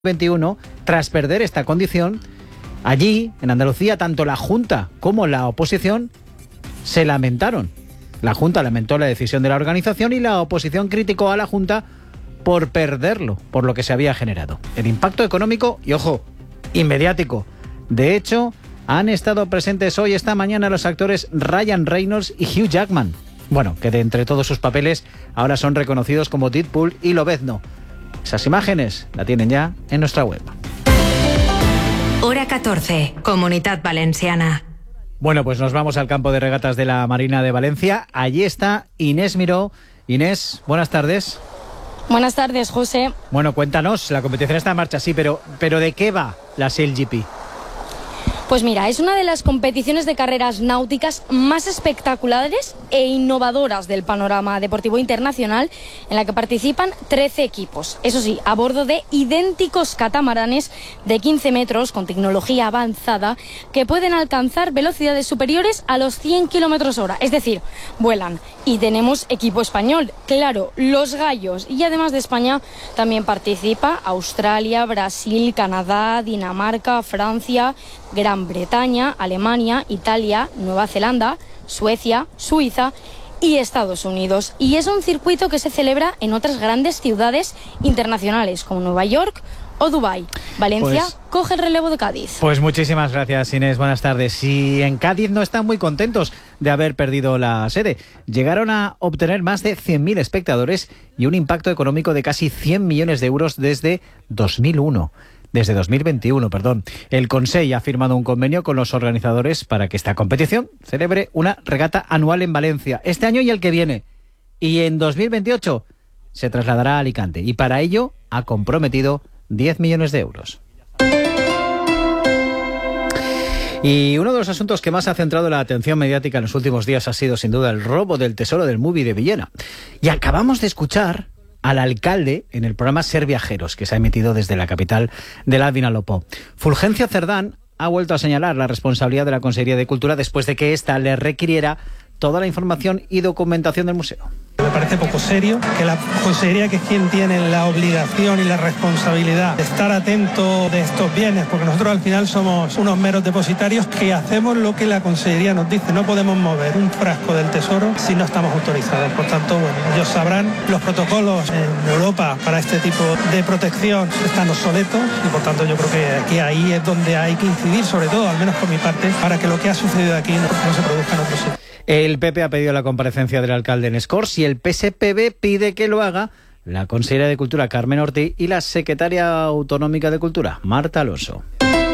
2021, tras perder esta condición, allí, en Andalucía, tanto la Junta como la oposición se lamentaron. La Junta lamentó la decisión de la organización y la oposición criticó a la Junta por perderlo, por lo que se había generado. El impacto económico y, ojo, inmediático. De hecho, han estado presentes hoy, esta mañana, los actores Ryan Reynolds y Hugh Jackman. Bueno, que de entre todos sus papeles ahora son reconocidos como Deadpool y Lobezno. Esas imágenes la tienen ya en nuestra web. Hora 14, Comunitat Valenciana. Bueno, pues nos vamos al campo de regatas de la Marina de Valencia. Allí está Inés Miró. Inés, buenas tardes. Buenas tardes, José. Bueno, cuéntanos, la competición está en marcha, sí, pero ¿de qué va la SailGP? Pues mira, es una de las competiciones de carreras náuticas más espectaculares e innovadoras del panorama deportivo internacional, en la que participan 13 equipos. Eso sí, a bordo de idénticos catamaranes de 15 metros con tecnología avanzada que pueden alcanzar velocidades superiores a los 100 kilómetros hora. Es decir, vuelan. Y tenemos equipo español, claro, los Gallos. Y además de España también participa Australia, Brasil, Canadá, Dinamarca, Francia, Gran Bretaña, Alemania, Italia, Nueva Zelanda, Suecia, Suiza y Estados Unidos. Y es un circuito que se celebra en otras grandes ciudades internacionales como Nueva York o Dubái. Valencia coge el relevo de Cádiz. Pues muchísimas gracias, Inés. Buenas tardes. Y en Cádiz no están muy contentos de haber perdido la sede. Llegaron a obtener más de 100.000 espectadores y un impacto económico de casi 100 millones de euros desde 2021. Desde 2021, perdón. El Consell ha firmado un convenio con los organizadores para que esta competición celebre una regata anual en Valencia este año y el que viene. Y en 2028 se trasladará a Alicante. Y para ello ha comprometido 10 millones de euros. Y uno de los asuntos que más ha centrado la atención mediática en los últimos días ha sido sin duda el robo del tesoro del Movie de Villena. Y acabamos de escuchar al alcalde en el programa Ser Viajeros, que se ha emitido desde la capital del Vinalopó. Fulgencio Cerdán ha vuelto a señalar la responsabilidad de la Consellería de Cultura después de que ésta le requiriera toda la información y documentación del museo. Me parece poco serio que la Consellería, que es quien tiene la obligación y la responsabilidad de estar atento de estos bienes, porque nosotros al final somos unos meros depositarios que hacemos lo que la Consellería nos dice. No podemos mover un frasco del tesoro si no estamos autorizados. Por tanto, bueno, ellos sabrán, los protocolos en Europa para este tipo de protección están obsoletos y por tanto yo creo que ahí es donde hay que incidir, sobre todo, al menos por mi parte, para que lo que ha sucedido aquí no se produzca en otros sitios. El PP ha pedido la comparecencia del alcalde en Escors y el PSPB pide que lo haga la consejera de Cultura, Carmen Ortiz, y la secretaria autonómica de Cultura, Marta Alonso.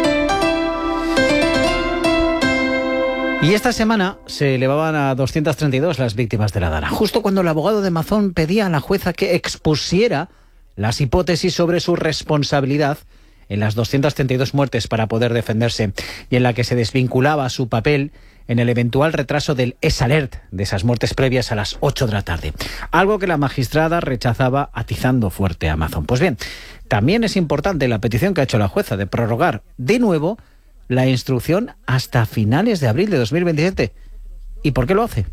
Y esta semana se elevaban a 232 las víctimas de la Dana, justo cuando el abogado de Mazón pedía a la jueza que expusiera las hipótesis sobre su responsabilidad en las 232 muertes para poder defenderse y en la que se desvinculaba su papel en el eventual retraso del S-Alert de esas muertes previas a las 8 de la tarde. Algo que la magistrada rechazaba atizando fuerte a Mazón. Pues bien, también es importante la petición que ha hecho la jueza de prorrogar de nuevo la instrucción hasta finales de abril de 2027. ¿Y por qué lo hace?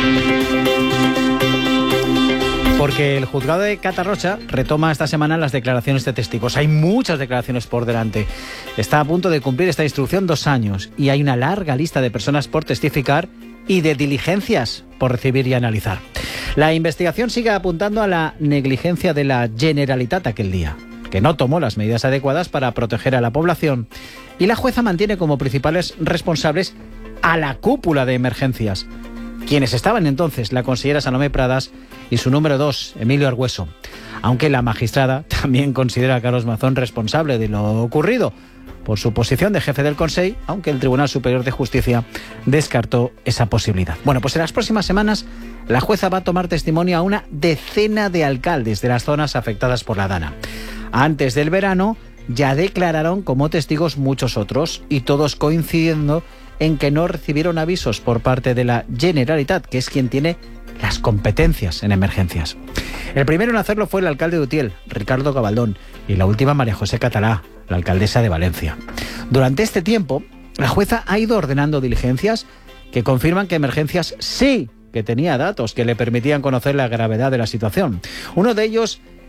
Porque el juzgado de Catarrocha retoma esta semana las declaraciones de testigos. Hay muchas declaraciones por delante. Está a punto de cumplir esta instrucción 2 años y hay una larga lista de personas por testificar y de diligencias por recibir y analizar. La investigación sigue apuntando a la negligencia de la Generalitat aquel día, que no tomó las medidas adecuadas para proteger a la población. Y la jueza mantiene como principales responsables a la cúpula de emergencias, quienes estaban entonces la consellera Salomé Pradas y su número 2, Emilio Argüeso. Aunque la magistrada también considera a Carlos Mazón responsable de lo ocurrido por su posición de jefe del Consell, aunque el Tribunal Superior de Justicia descartó esa posibilidad. Bueno, pues en las próximas semanas la jueza va a tomar testimonio a una decena de alcaldes de las zonas afectadas por la Dana. Antes del verano ya declararon como testigos muchos otros y todos coincidiendo en que no recibieron avisos por parte de la Generalitat, que es quien tiene las competencias en emergencias. El primero en hacerlo fue el alcalde de Utiel, Ricardo Gabaldón, y la última María José Catalá, la alcaldesa de Valencia. Durante este tiempo, la jueza ha ido ordenando diligencias que confirman que emergencias sí que tenía datos que le permitían conocer la gravedad de la situación. Uno de ellos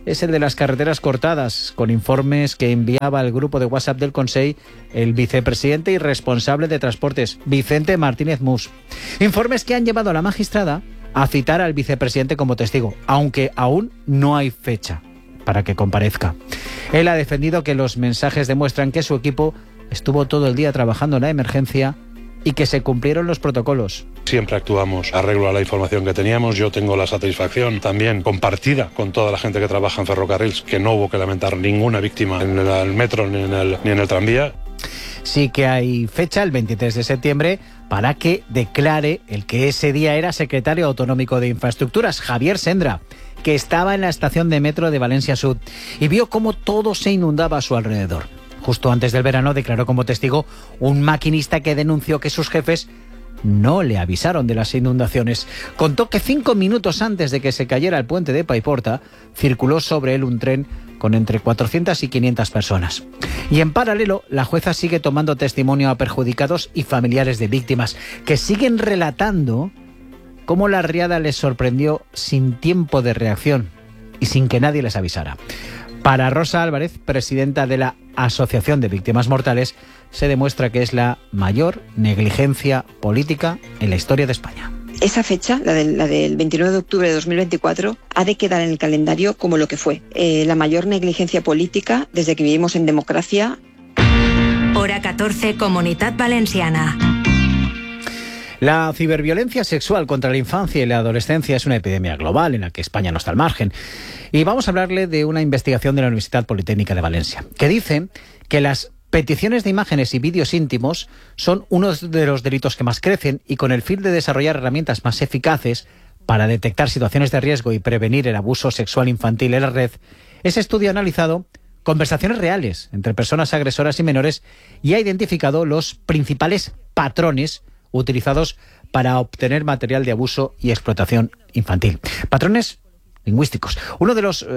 es el de las carreteras cortadas, con informes que enviaba al grupo de WhatsApp del Consell el vicepresidente y responsable de Transportes, Vicente Martínez Mus. Informes que han llevado a la magistrada a citar al vicepresidente como testigo, aunque aún no hay fecha para que comparezca. Él ha defendido que los mensajes demuestran que su equipo estuvo todo el día trabajando en la emergencia y que se cumplieron los protocolos. Siempre actuamos arreglo a la información que teníamos. Yo tengo la satisfacción también compartida con toda la gente que trabaja en ferrocarriles que no hubo que lamentar ninguna víctima en el metro ni en el tranvía. Sí que hay fecha, el 23 de septiembre, para que declare el que ese día era secretario autonómico de Infraestructuras, Javier Sendra, que estaba en la estación de metro de Valencia Sud y vio cómo todo se inundaba a su alrededor. Justo antes del verano declaró como testigo un maquinista que denunció que sus jefes no le avisaron de las inundaciones. Contó que 5 minutos antes de que se cayera el puente de Paiporta, circuló sobre él un tren con entre 400 y 500 personas. Y en paralelo, la jueza sigue tomando testimonio a perjudicados y familiares de víctimas, que siguen relatando cómo la riada les sorprendió sin tiempo de reacción y sin que nadie les avisara. Para Rosa Álvarez, presidenta de la Asociación de Víctimas Mortales, se demuestra que es la mayor negligencia política en la historia de España. Esa fecha, la del 29 de octubre de 2024, ha de quedar en el calendario como lo que fue. La mayor negligencia política desde que vivimos en democracia. Hora 14, Comunitat Valenciana. La ciberviolencia sexual contra la infancia y la adolescencia es una epidemia global en la que España no está al margen. Y vamos a hablarle de una investigación de la Universidad Politécnica de Valencia, que dice que las peticiones de imágenes y vídeos íntimos son uno de los delitos que más crecen, y con el fin de desarrollar herramientas más eficaces para detectar situaciones de riesgo y prevenir el abuso sexual infantil en la red, ese estudio ha analizado conversaciones reales entre personas agresoras y menores y ha identificado los principales patrones utilizados para obtener material de abuso y explotación infantil. Patrones lingüísticos. Uno de los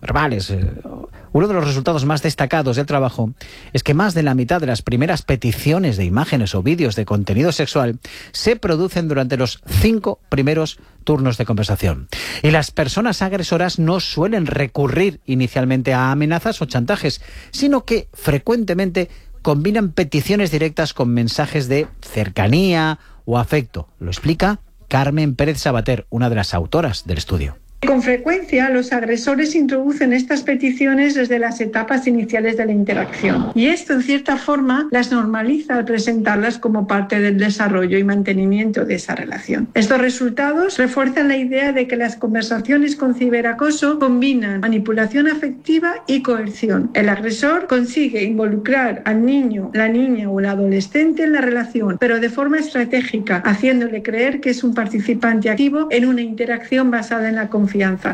resultados más destacados del trabajo es que más de la mitad de las primeras peticiones de imágenes o vídeos de contenido sexual se producen durante los 5 primeros turnos de conversación. Y las personas agresoras no suelen recurrir inicialmente a amenazas o chantajes, sino que frecuentemente combinan peticiones directas con mensajes de cercanía o afecto. Lo explica Carmen Pérez Sabater, una de las autoras del estudio. Con frecuencia, los agresores introducen estas peticiones desde las etapas iniciales de la interacción. Y esto, en cierta forma, las normaliza al presentarlas como parte del desarrollo y mantenimiento de esa relación. Estos resultados refuerzan la idea de que las conversaciones con ciberacoso combinan manipulación afectiva y coerción. El agresor consigue involucrar al niño, la niña o el adolescente en la relación, pero de forma estratégica, haciéndole creer que es un participante activo en una interacción basada en la confianza.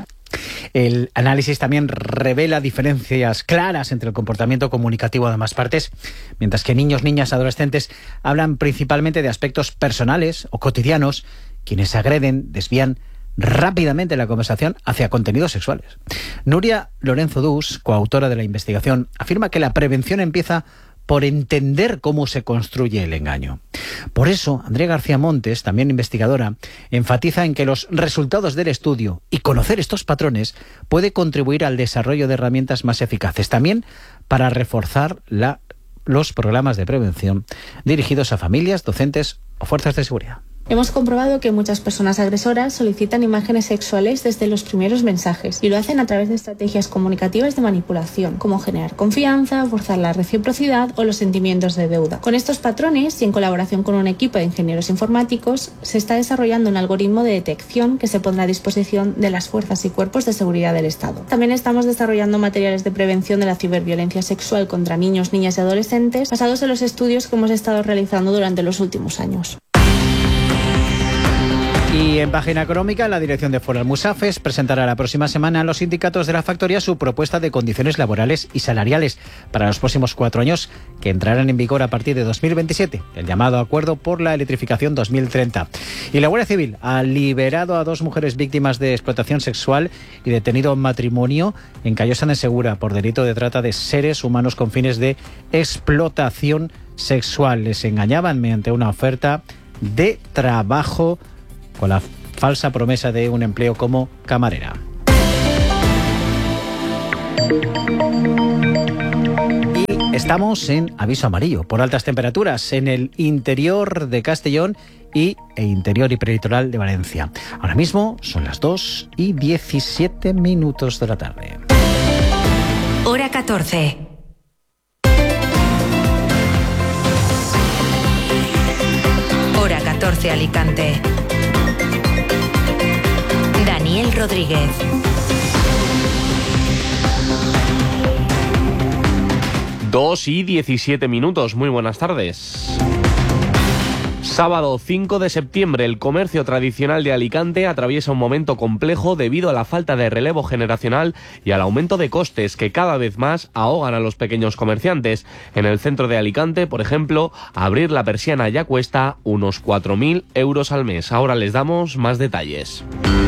El análisis también revela diferencias claras entre el comportamiento comunicativo de ambas partes, mientras que niños, niñas, adolescentes hablan principalmente de aspectos personales o cotidianos. Quienes agreden desvían rápidamente la conversación hacia contenidos sexuales. Nuria Lorenzo Dus, coautora de la investigación, afirma que la prevención empieza por entender cómo se construye el engaño. Por eso, Andrea García Montes, también investigadora, enfatiza en que los resultados del estudio y conocer estos patrones puede contribuir al desarrollo de herramientas más eficaces, también para reforzar los programas de prevención dirigidos a familias, docentes o fuerzas de seguridad. Hemos comprobado que muchas personas agresoras solicitan imágenes sexuales desde los primeros mensajes y lo hacen a través de estrategias comunicativas de manipulación, como generar confianza, forzar la reciprocidad o los sentimientos de deuda. Con estos patrones y en colaboración con un equipo de ingenieros informáticos, se está desarrollando un algoritmo de detección que se pondrá a disposición de las fuerzas y cuerpos de seguridad del Estado. También estamos desarrollando materiales de prevención de la ciberviolencia sexual contra niños, niñas y adolescentes basados en los estudios que hemos estado realizando durante los últimos años. Y en página económica, la dirección de Foro Almusafes presentará la próxima semana a los sindicatos de la factoría su propuesta de condiciones laborales y salariales para los próximos 4 años, que entrarán en vigor a partir de 2027, el llamado Acuerdo por la Electrificación 2030. Y la Guardia Civil ha liberado a 2 mujeres víctimas de explotación sexual y detenido en matrimonio en Callosa de Segura por delito de trata de seres humanos con fines de explotación sexual. Les engañaban mediante una oferta de trabajo con la falsa promesa de un empleo como camarera. Estamos en aviso amarillo por altas temperaturas en el interior de Castellón e interior y prelitoral de Valencia. Ahora mismo son las 2:17 de la tarde. Hora 14. Hora 14 Alicante. Daniel Rodríguez. Dos y 17 minutos. Muy buenas tardes. Sábado 5 de septiembre, el comercio tradicional de Alicante atraviesa un momento complejo debido a la falta de relevo generacional y al aumento de costes que cada vez más ahogan a los pequeños comerciantes. En el centro de Alicante, por ejemplo, abrir la persiana ya cuesta unos 4.000 euros al mes. Ahora les damos más detalles.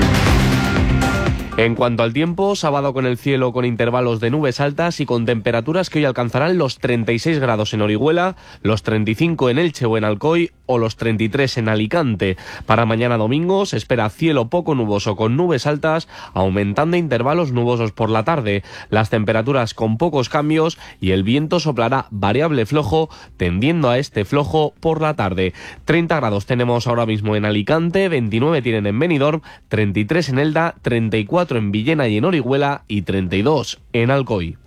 En cuanto al tiempo, sábado con el cielo con intervalos de nubes altas y con temperaturas que hoy alcanzarán los 36 grados en Orihuela, los 35 en Elche o en Alcoy o los 33 en Alicante. Para mañana domingo se espera cielo poco nuboso con nubes altas, aumentando intervalos nubosos por la tarde. Las temperaturas con pocos cambios y el viento soplará variable flojo, tendiendo a este flojo por la tarde. 30 grados tenemos ahora mismo en Alicante, 29 tienen en Benidorm, 33 en Elda, 34 en Villena y en Orihuela y 32 en Alcoy.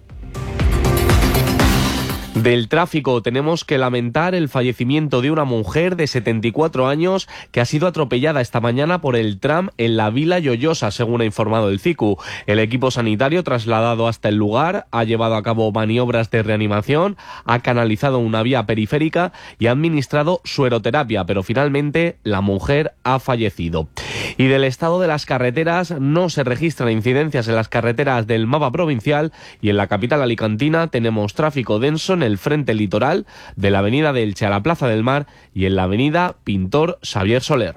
Del tráfico tenemos que lamentar el fallecimiento de una mujer de 74 años que ha sido atropellada esta mañana por el tram en la Vila Llollosa, según ha informado el CICU. El equipo sanitario trasladado hasta el lugar ha llevado a cabo maniobras de reanimación, ha canalizado una vía periférica y ha administrado sueroterapia, pero finalmente la mujer ha fallecido. Y del estado de las carreteras no se registran incidencias en las carreteras del mapa provincial y en la capital alicantina tenemos tráfico denso en el frente litoral de la avenida de Elche a la Plaza del Mar y en la avenida Pintor Xavier Soler.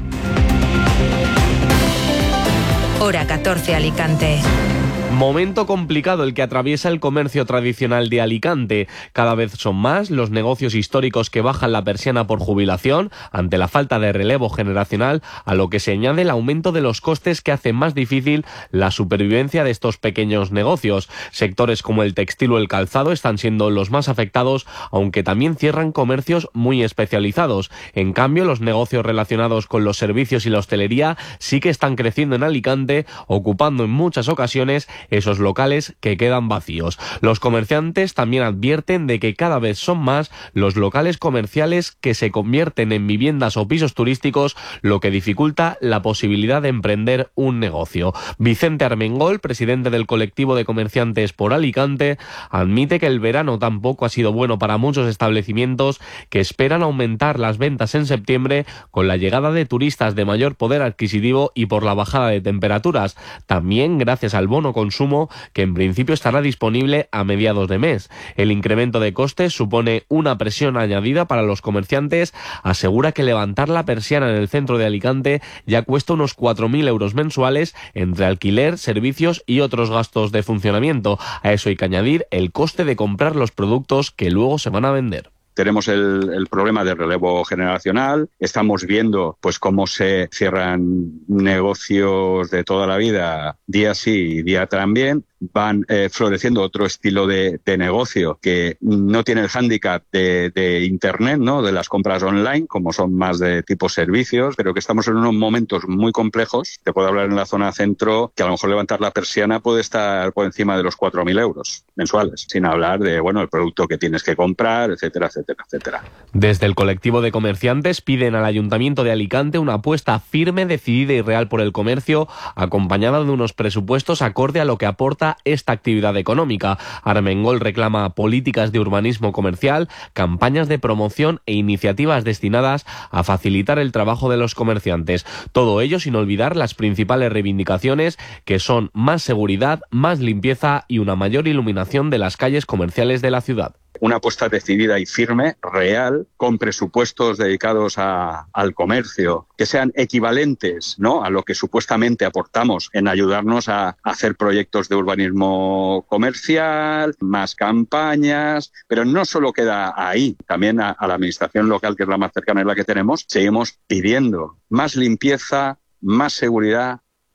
Hora 14 Alicante. Momento complicado el que atraviesa el comercio tradicional de Alicante. Cada vez son más los negocios históricos que bajan la persiana por jubilación ante la falta de relevo generacional, a lo que se añade el aumento de los costes que hacen más difícil la supervivencia de estos pequeños negocios. Sectores como el textil o el calzado están siendo los más afectados, aunque también cierran comercios muy especializados. En cambio, los negocios relacionados con los servicios y la hostelería sí que están creciendo en Alicante, ocupando en muchas ocasiones esos locales que quedan vacíos. Los comerciantes también advierten de que cada vez son más los locales comerciales que se convierten en viviendas o pisos turísticos, lo que dificulta la posibilidad de emprender un negocio. Vicente Armengol, presidente del colectivo de comerciantes por Alicante, admite que el verano tampoco ha sido bueno para muchos establecimientos que esperan aumentar las ventas en septiembre con la llegada de turistas de mayor poder adquisitivo y por la bajada de temperaturas. También gracias al bono consumo que en principio estará disponible a mediados de mes. El incremento de costes supone una presión añadida para los comerciantes. Asegura que levantar la persiana en el centro de Alicante ya cuesta unos 4.000 euros mensuales entre alquiler, servicios y otros gastos de funcionamiento. A eso hay que añadir el coste de comprar los productos que luego se van a vender. Tenemos el problema del relevo generacional, estamos viendo pues cómo se cierran negocios de toda la vida, día sí y día también. Van floreciendo otro estilo de negocio que no tiene el hándicap de Internet, ¿no? De las compras online, como son más de tipo servicios, pero que estamos en unos momentos muy complejos. Te puedo hablar en la zona centro, que a lo mejor levantar la persiana puede estar por encima de los 4.000 euros mensuales, sin hablar de, bueno, el producto que tienes que comprar, etcétera, etcétera, etcétera. Desde el colectivo de comerciantes piden al Ayuntamiento de Alicante una apuesta firme, decidida y real por el comercio, acompañada de unos presupuestos acorde a lo que aporta esta actividad económica. Armengol reclama políticas de urbanismo comercial, campañas de promoción e iniciativas destinadas a facilitar el trabajo de los comerciantes. Todo ello sin olvidar las principales reivindicaciones, que son más seguridad, más limpieza y una mayor iluminación de las calles comerciales de la ciudad. Una apuesta decidida y firme, real, con presupuestos dedicados al comercio, que sean equivalentes, ¿no?, a lo que supuestamente aportamos en ayudarnos a hacer proyectos de urbanismo comercial, más campañas, pero no solo queda ahí, también a la administración local, que es la más cercana y la que tenemos, seguimos pidiendo más limpieza, más seguridad,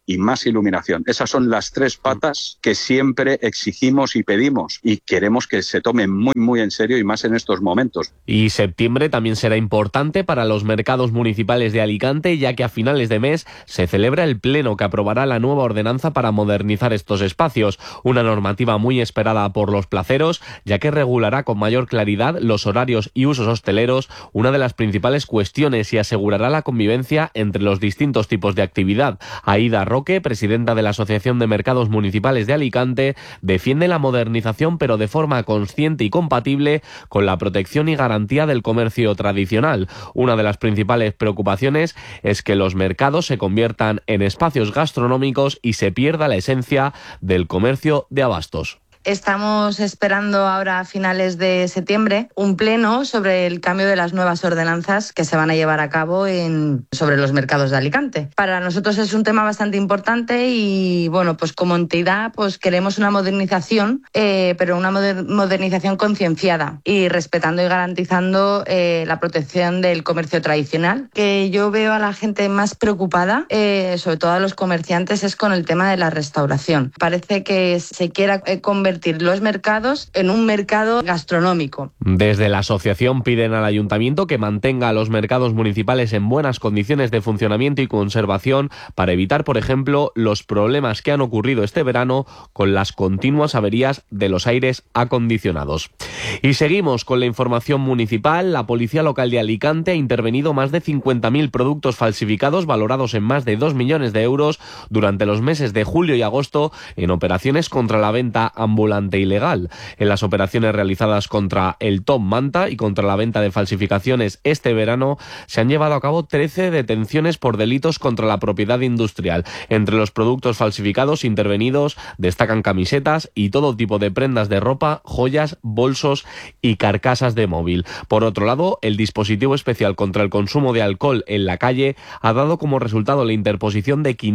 y más iluminación. Esas son las tres patas que siempre exigimos y pedimos y queremos que se tomen muy, muy en serio y más en estos momentos. Y septiembre también será importante para los mercados municipales de Alicante, ya que a finales de mes se celebra el pleno que aprobará la nueva ordenanza para modernizar estos espacios, una normativa muy esperada por los placeros, ya que regulará con mayor claridad los horarios y usos hosteleros, una de las principales cuestiones, y asegurará la convivencia entre los distintos tipos de actividad. Aída Roque, presidenta de la Asociación de Mercados Municipales de Alicante, defiende la modernización pero de forma consciente y compatible con la protección y garantía del comercio tradicional. Una de las principales preocupaciones es que los mercados se conviertan en espacios gastronómicos y se pierda la esencia del comercio de abastos. Estamos esperando ahora a finales de septiembre un pleno sobre el cambio de las nuevas ordenanzas que se van a llevar a cabo sobre los mercados de Alicante. Para nosotros es un tema bastante importante y bueno, pues como entidad pues queremos una modernización, pero una modernización concienciada y respetando y garantizando la protección del comercio tradicional. Que yo veo a la gente más preocupada, sobre todo a los comerciantes, es con el tema de la restauración. Parece que se quiera convertir los mercados en un mercado gastronómico. Desde la asociación piden al ayuntamiento que mantenga a los mercados municipales en buenas condiciones de funcionamiento y conservación para evitar, por ejemplo, los problemas que han ocurrido este verano con las continuas averías de los aires acondicionados. Y seguimos con la información municipal. La Policía Local de Alicante ha intervenido más de 50.000 productos falsificados valorados en más de 2 millones de euros durante los meses de julio y agosto en operaciones contra la venta ambulante ilegal. En las operaciones realizadas contra el Top Manta y contra la venta de falsificaciones este verano se han llevado a cabo 13 detenciones por delitos contra la propiedad industrial. Entre los productos falsificados intervenidos destacan camisetas y todo tipo de prendas de ropa, joyas, bolsos y carcasas de móvil. Por otro lado, el dispositivo especial contra el consumo de alcohol en la calle ha dado como resultado la interposición de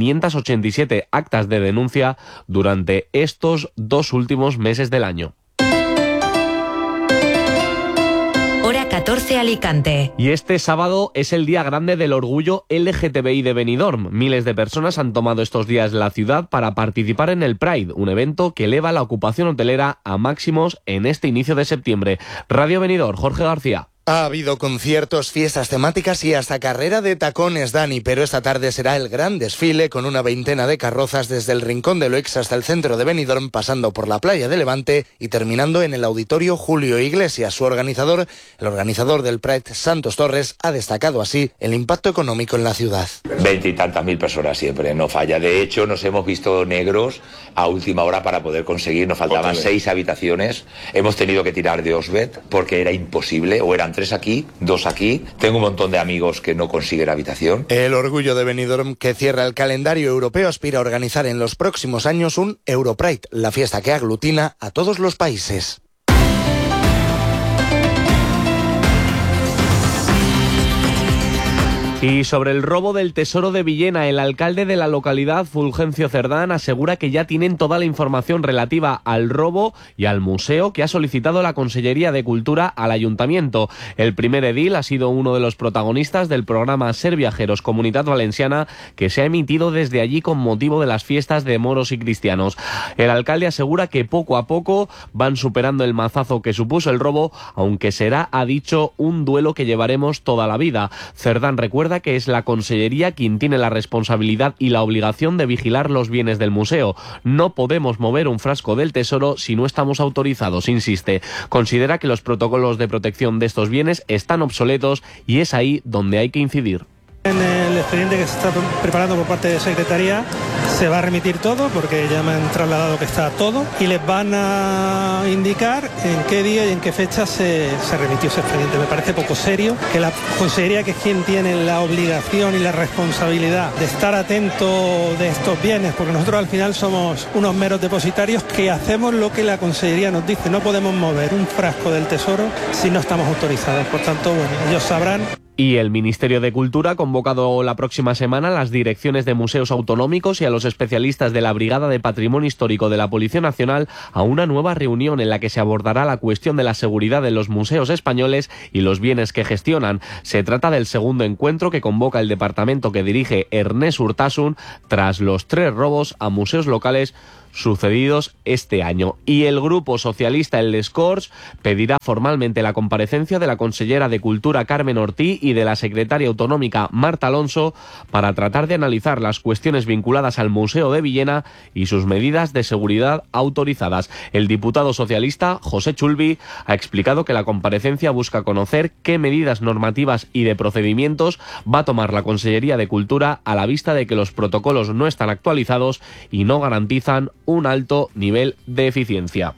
587 actas de denuncia durante estos dos últimos meses del año. Hora 14 Alicante. Y este sábado es el día grande del orgullo LGTBI de Benidorm. Miles de personas han tomado estos días la ciudad para participar en el Pride, un evento que eleva la ocupación hotelera a máximos en este inicio de septiembre. Radio Benidorm, Jorge García. Ha habido conciertos, fiestas temáticas y hasta carrera de tacones, Dani, pero esta tarde será el gran desfile con una veintena de carrozas desde el Rincón de Loex hasta el centro de Benidorm, pasando por la playa de Levante y terminando en el Auditorio Julio Iglesias. El organizador del Pride, Santos Torres, ha destacado así el impacto económico en la ciudad. 20 y tantas mil personas siempre, no falla. De hecho, nos hemos visto negros a última hora para poder conseguir, nos faltaban 6 habitaciones. Hemos tenido que tirar de Osbet porque era imposible, o eran 3 aquí, 2 aquí. Tengo un montón de amigos que no consiguen habitación. El orgullo de Benidorm, que cierra el calendario europeo, aspira a organizar en los próximos años un Europride, la fiesta que aglutina a todos los países. Y sobre el robo del tesoro de Villena, el alcalde de la localidad, Fulgencio Cerdán, asegura que ya tienen toda la información relativa al robo y al museo que ha solicitado la Consellería de Cultura al Ayuntamiento. El primer edil ha sido uno de los protagonistas del programa Ser Viajeros Comunitat Valenciana, que se ha emitido desde allí con motivo de las fiestas de moros y cristianos. El alcalde asegura que poco a poco van superando el mazazo que supuso el robo, aunque será, ha dicho, un duelo que llevaremos toda la vida. Cerdán recuerda que es la Consellería quien tiene la responsabilidad y la obligación de vigilar los bienes del museo. No podemos mover un frasco del tesoro si no estamos autorizados, insiste. Considera que los protocolos de protección de estos bienes están obsoletos y es ahí donde hay que incidir. En el expediente que se está preparando por parte de Secretaría se va a remitir todo, porque ya me han trasladado que está todo, y les van a indicar en qué día y en qué fecha se remitió ese expediente. Me parece poco serio que la Consellería, que es quien tiene la obligación y la responsabilidad de estar atento de estos bienes, porque nosotros al final somos unos meros depositarios que hacemos lo que la Consellería nos dice. No podemos mover un frasco del tesoro si no estamos autorizados. Por tanto, bueno, ellos sabrán. Y el Ministerio de Cultura ha convocado la próxima semana a las direcciones de museos autonómicos y a los especialistas de la Brigada de Patrimonio Histórico de la Policía Nacional a una nueva reunión en la que se abordará la cuestión de la seguridad de los museos españoles y los bienes que gestionan. Se trata del segundo encuentro que convoca el departamento que dirige Ernest Urtasun tras los 3 robos a museos locales sucedidos este año. Y el Grupo Socialista, el Les Corts, pedirá formalmente la comparecencia de la consellera de Cultura Carmen Ortí y de la secretaria autonómica Marta Alonso para tratar de analizar las cuestiones vinculadas al Museo de Villena y sus medidas de seguridad autorizadas. El diputado socialista José Chulvi ha explicado que la comparecencia busca conocer qué medidas normativas y de procedimientos va a tomar la Consellería de Cultura a la vista de que los protocolos no están actualizados y no garantizan un alto nivel de eficiencia.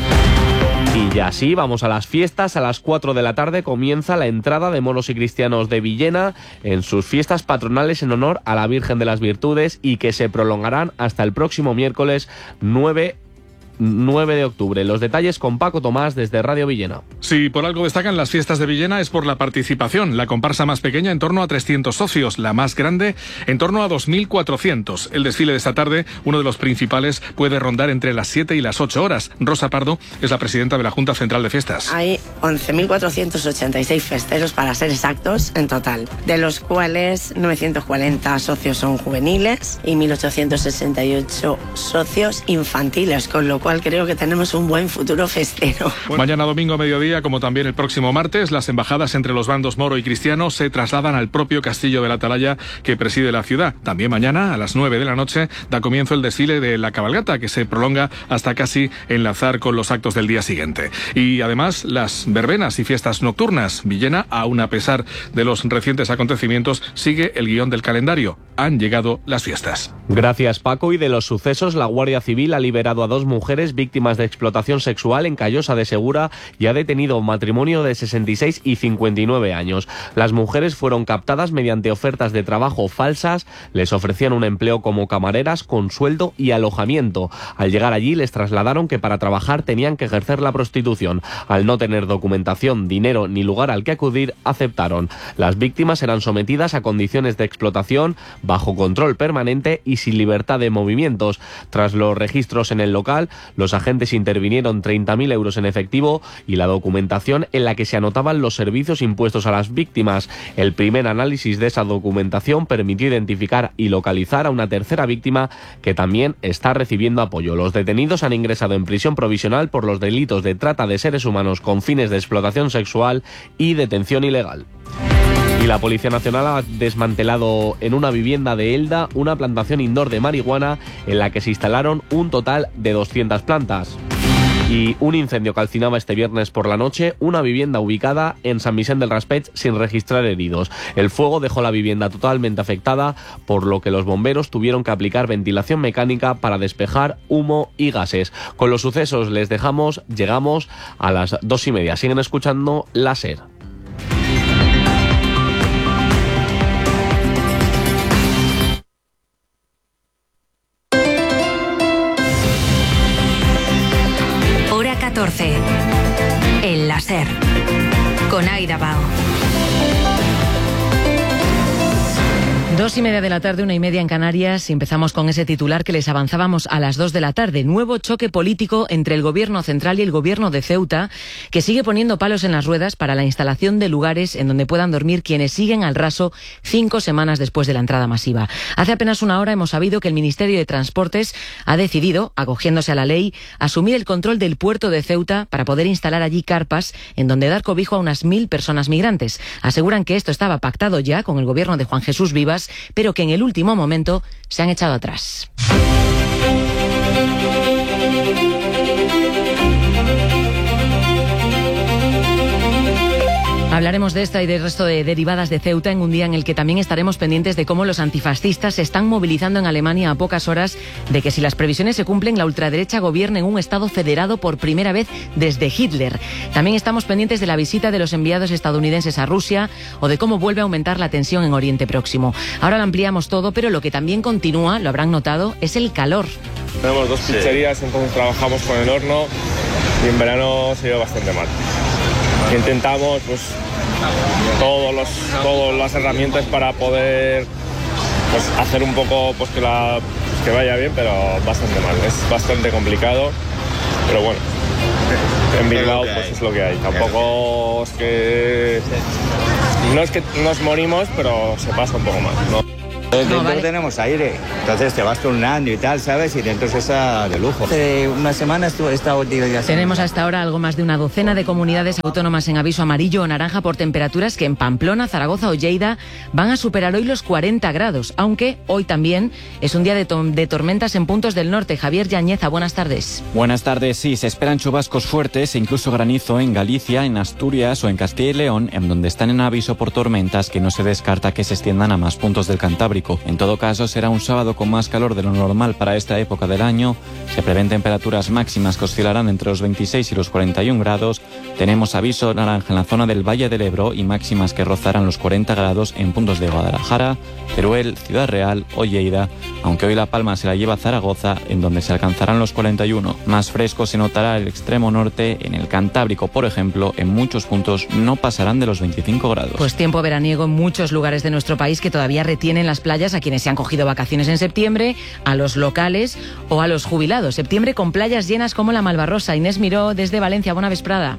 Y ya sí, vamos a las fiestas. A las 4 de la tarde comienza la entrada de moros y cristianos de Villena en sus fiestas patronales en honor a la Virgen de las Virtudes y que se prolongarán hasta el próximo miércoles 9 de octubre. Los detalles con Paco Tomás desde Radio Villena. Si por algo destacan las fiestas de Villena es por la participación. La comparsa más pequeña en torno a 300 socios, la más grande en torno a 2.400. El desfile de esta tarde, uno de los principales, puede rondar entre las 7 y las 8 horas. Rosa Pardo es la presidenta de la Junta Central de Fiestas. Hay 11.486 festeros, para ser exactos, en total, de los cuales 940 socios son juveniles y 1.868 socios infantiles, con lo cual creo que tenemos un buen futuro festero. Mañana domingo a mediodía, como también el próximo martes, las embajadas entre los bandos moro y cristiano se trasladan al propio Castillo de la Atalaya que preside la ciudad. También mañana, a las 9 de la noche, da comienzo el desfile de la cabalgata, que se prolonga hasta casi enlazar con los actos del día siguiente. Y además, las verbenas y fiestas nocturnas. Villena, aún a pesar de los recientes acontecimientos, sigue el guión del calendario. Han llegado las fiestas. Gracias, Paco. Y de los sucesos, la Guardia Civil ha liberado a 2 mujeres víctimas de explotación sexual en Callosa de Segura y ha detenido un matrimonio de 66 y 59 años. Las mujeres fueron captadas mediante ofertas de trabajo falsas, les ofrecían un empleo como camareras con sueldo y alojamiento. Al llegar allí les trasladaron que para trabajar tenían que ejercer la prostitución. Al no tener documentación, dinero ni lugar al que acudir, aceptaron. Las víctimas eran sometidas a condiciones de explotación bajo control permanente y sin libertad de movimientos. Tras los registros en el local, los agentes intervinieron 30.000 euros en efectivo y la documentación en la que se anotaban los servicios impuestos a las víctimas. El primer análisis de esa documentación permitió identificar y localizar a una tercera víctima que también está recibiendo apoyo. Los detenidos han ingresado en prisión provisional por los delitos de trata de seres humanos con fines de explotación sexual y detención ilegal. Y la Policía Nacional ha desmantelado en una vivienda de Elda una plantación indoor de marihuana en la que se instalaron un total de 200 plantas. Y un incendio calcinaba este viernes por la noche una vivienda ubicada en San Vicente del Raspeig sin registrar heridos. El fuego dejó la vivienda totalmente afectada, por lo que los bomberos tuvieron que aplicar ventilación mecánica para despejar humo y gases. Con los sucesos llegamos a las 2:30. Siguen escuchando la SER. El láser con Aida Bao. 2:30 de la tarde, 1:30 en Canarias, y empezamos con ese titular que les avanzábamos a las 2 de la tarde. Nuevo choque político entre el Gobierno central y el Gobierno de Ceuta, que sigue poniendo palos en las ruedas para la instalación de lugares en donde puedan dormir quienes siguen al raso 5 semanas después de la entrada masiva. Hace apenas una hora hemos sabido que el Ministerio de Transportes ha decidido, acogiéndose a la ley, asumir el control del puerto de Ceuta para poder instalar allí carpas en donde dar cobijo a unas 1.000 personas migrantes. Aseguran que esto estaba pactado ya con el Gobierno de Juan Jesús Vivas, pero que en el último momento se han echado atrás. Hablaremos de esta y del resto de derivadas de Ceuta en un día en el que también estaremos pendientes de cómo los antifascistas se están movilizando en Alemania a pocas horas de que, si las previsiones se cumplen, la ultraderecha gobierne en un Estado federado por primera vez desde Hitler. También estamos pendientes de la visita de los enviados estadounidenses a Rusia o de cómo vuelve a aumentar la tensión en Oriente Próximo. Ahora lo ampliamos todo, pero lo que también continúa, lo habrán notado, es el calor. Tenemos 2 pizzerías, entonces trabajamos con el horno y en verano se lleva bastante mal. Intentamos pues todas las herramientas para poder pues hacer un poco pues que vaya bien, pero bastante mal. Es bastante complicado, pero bueno, en Bilbao pues es lo que hay. Tampoco es que nos morimos, pero se pasa un poco mal, ¿no? Dentro tenemos aire, entonces te vas turnando y tal, ¿sabes? Y dentro está de lujo. Hace una semana he estado 10 días. Tenemos hasta ahora algo más de una docena de comunidades autónomas en aviso amarillo o naranja por temperaturas que en Pamplona, Zaragoza o Lleida van a superar hoy los 40 grados, aunque hoy también es un día de tormentas en puntos del norte. Javier Yañeza, buenas tardes. Buenas tardes, sí, se esperan chubascos fuertes e incluso granizo en Galicia, en Asturias o en Castilla y León, en donde están en aviso por tormentas que no se descarta que se extiendan a más puntos del Cantábrico. En todo caso, será un sábado con más calor de lo normal para esta época del año. Se prevén temperaturas máximas que oscilarán entre los 26 y los 41 grados. Tenemos aviso naranja en la zona del Valle del Ebro y máximas que rozarán los 40 grados en puntos de Guadalajara, Teruel, Ciudad Real o Lleida, aunque hoy La Palma se la lleva a Zaragoza, en donde se alcanzarán los 41. Más fresco se notará el extremo norte. En el Cantábrico, por ejemplo, en muchos puntos no pasarán de los 25 grados. Pues tiempo veraniego en muchos lugares de nuestro país que todavía retienen las playas a quienes se han cogido vacaciones en septiembre, a los locales o a los jubilados. Septiembre con playas llenas como la Malvarrosa. Inés Miró desde Valencia, bona vesprada.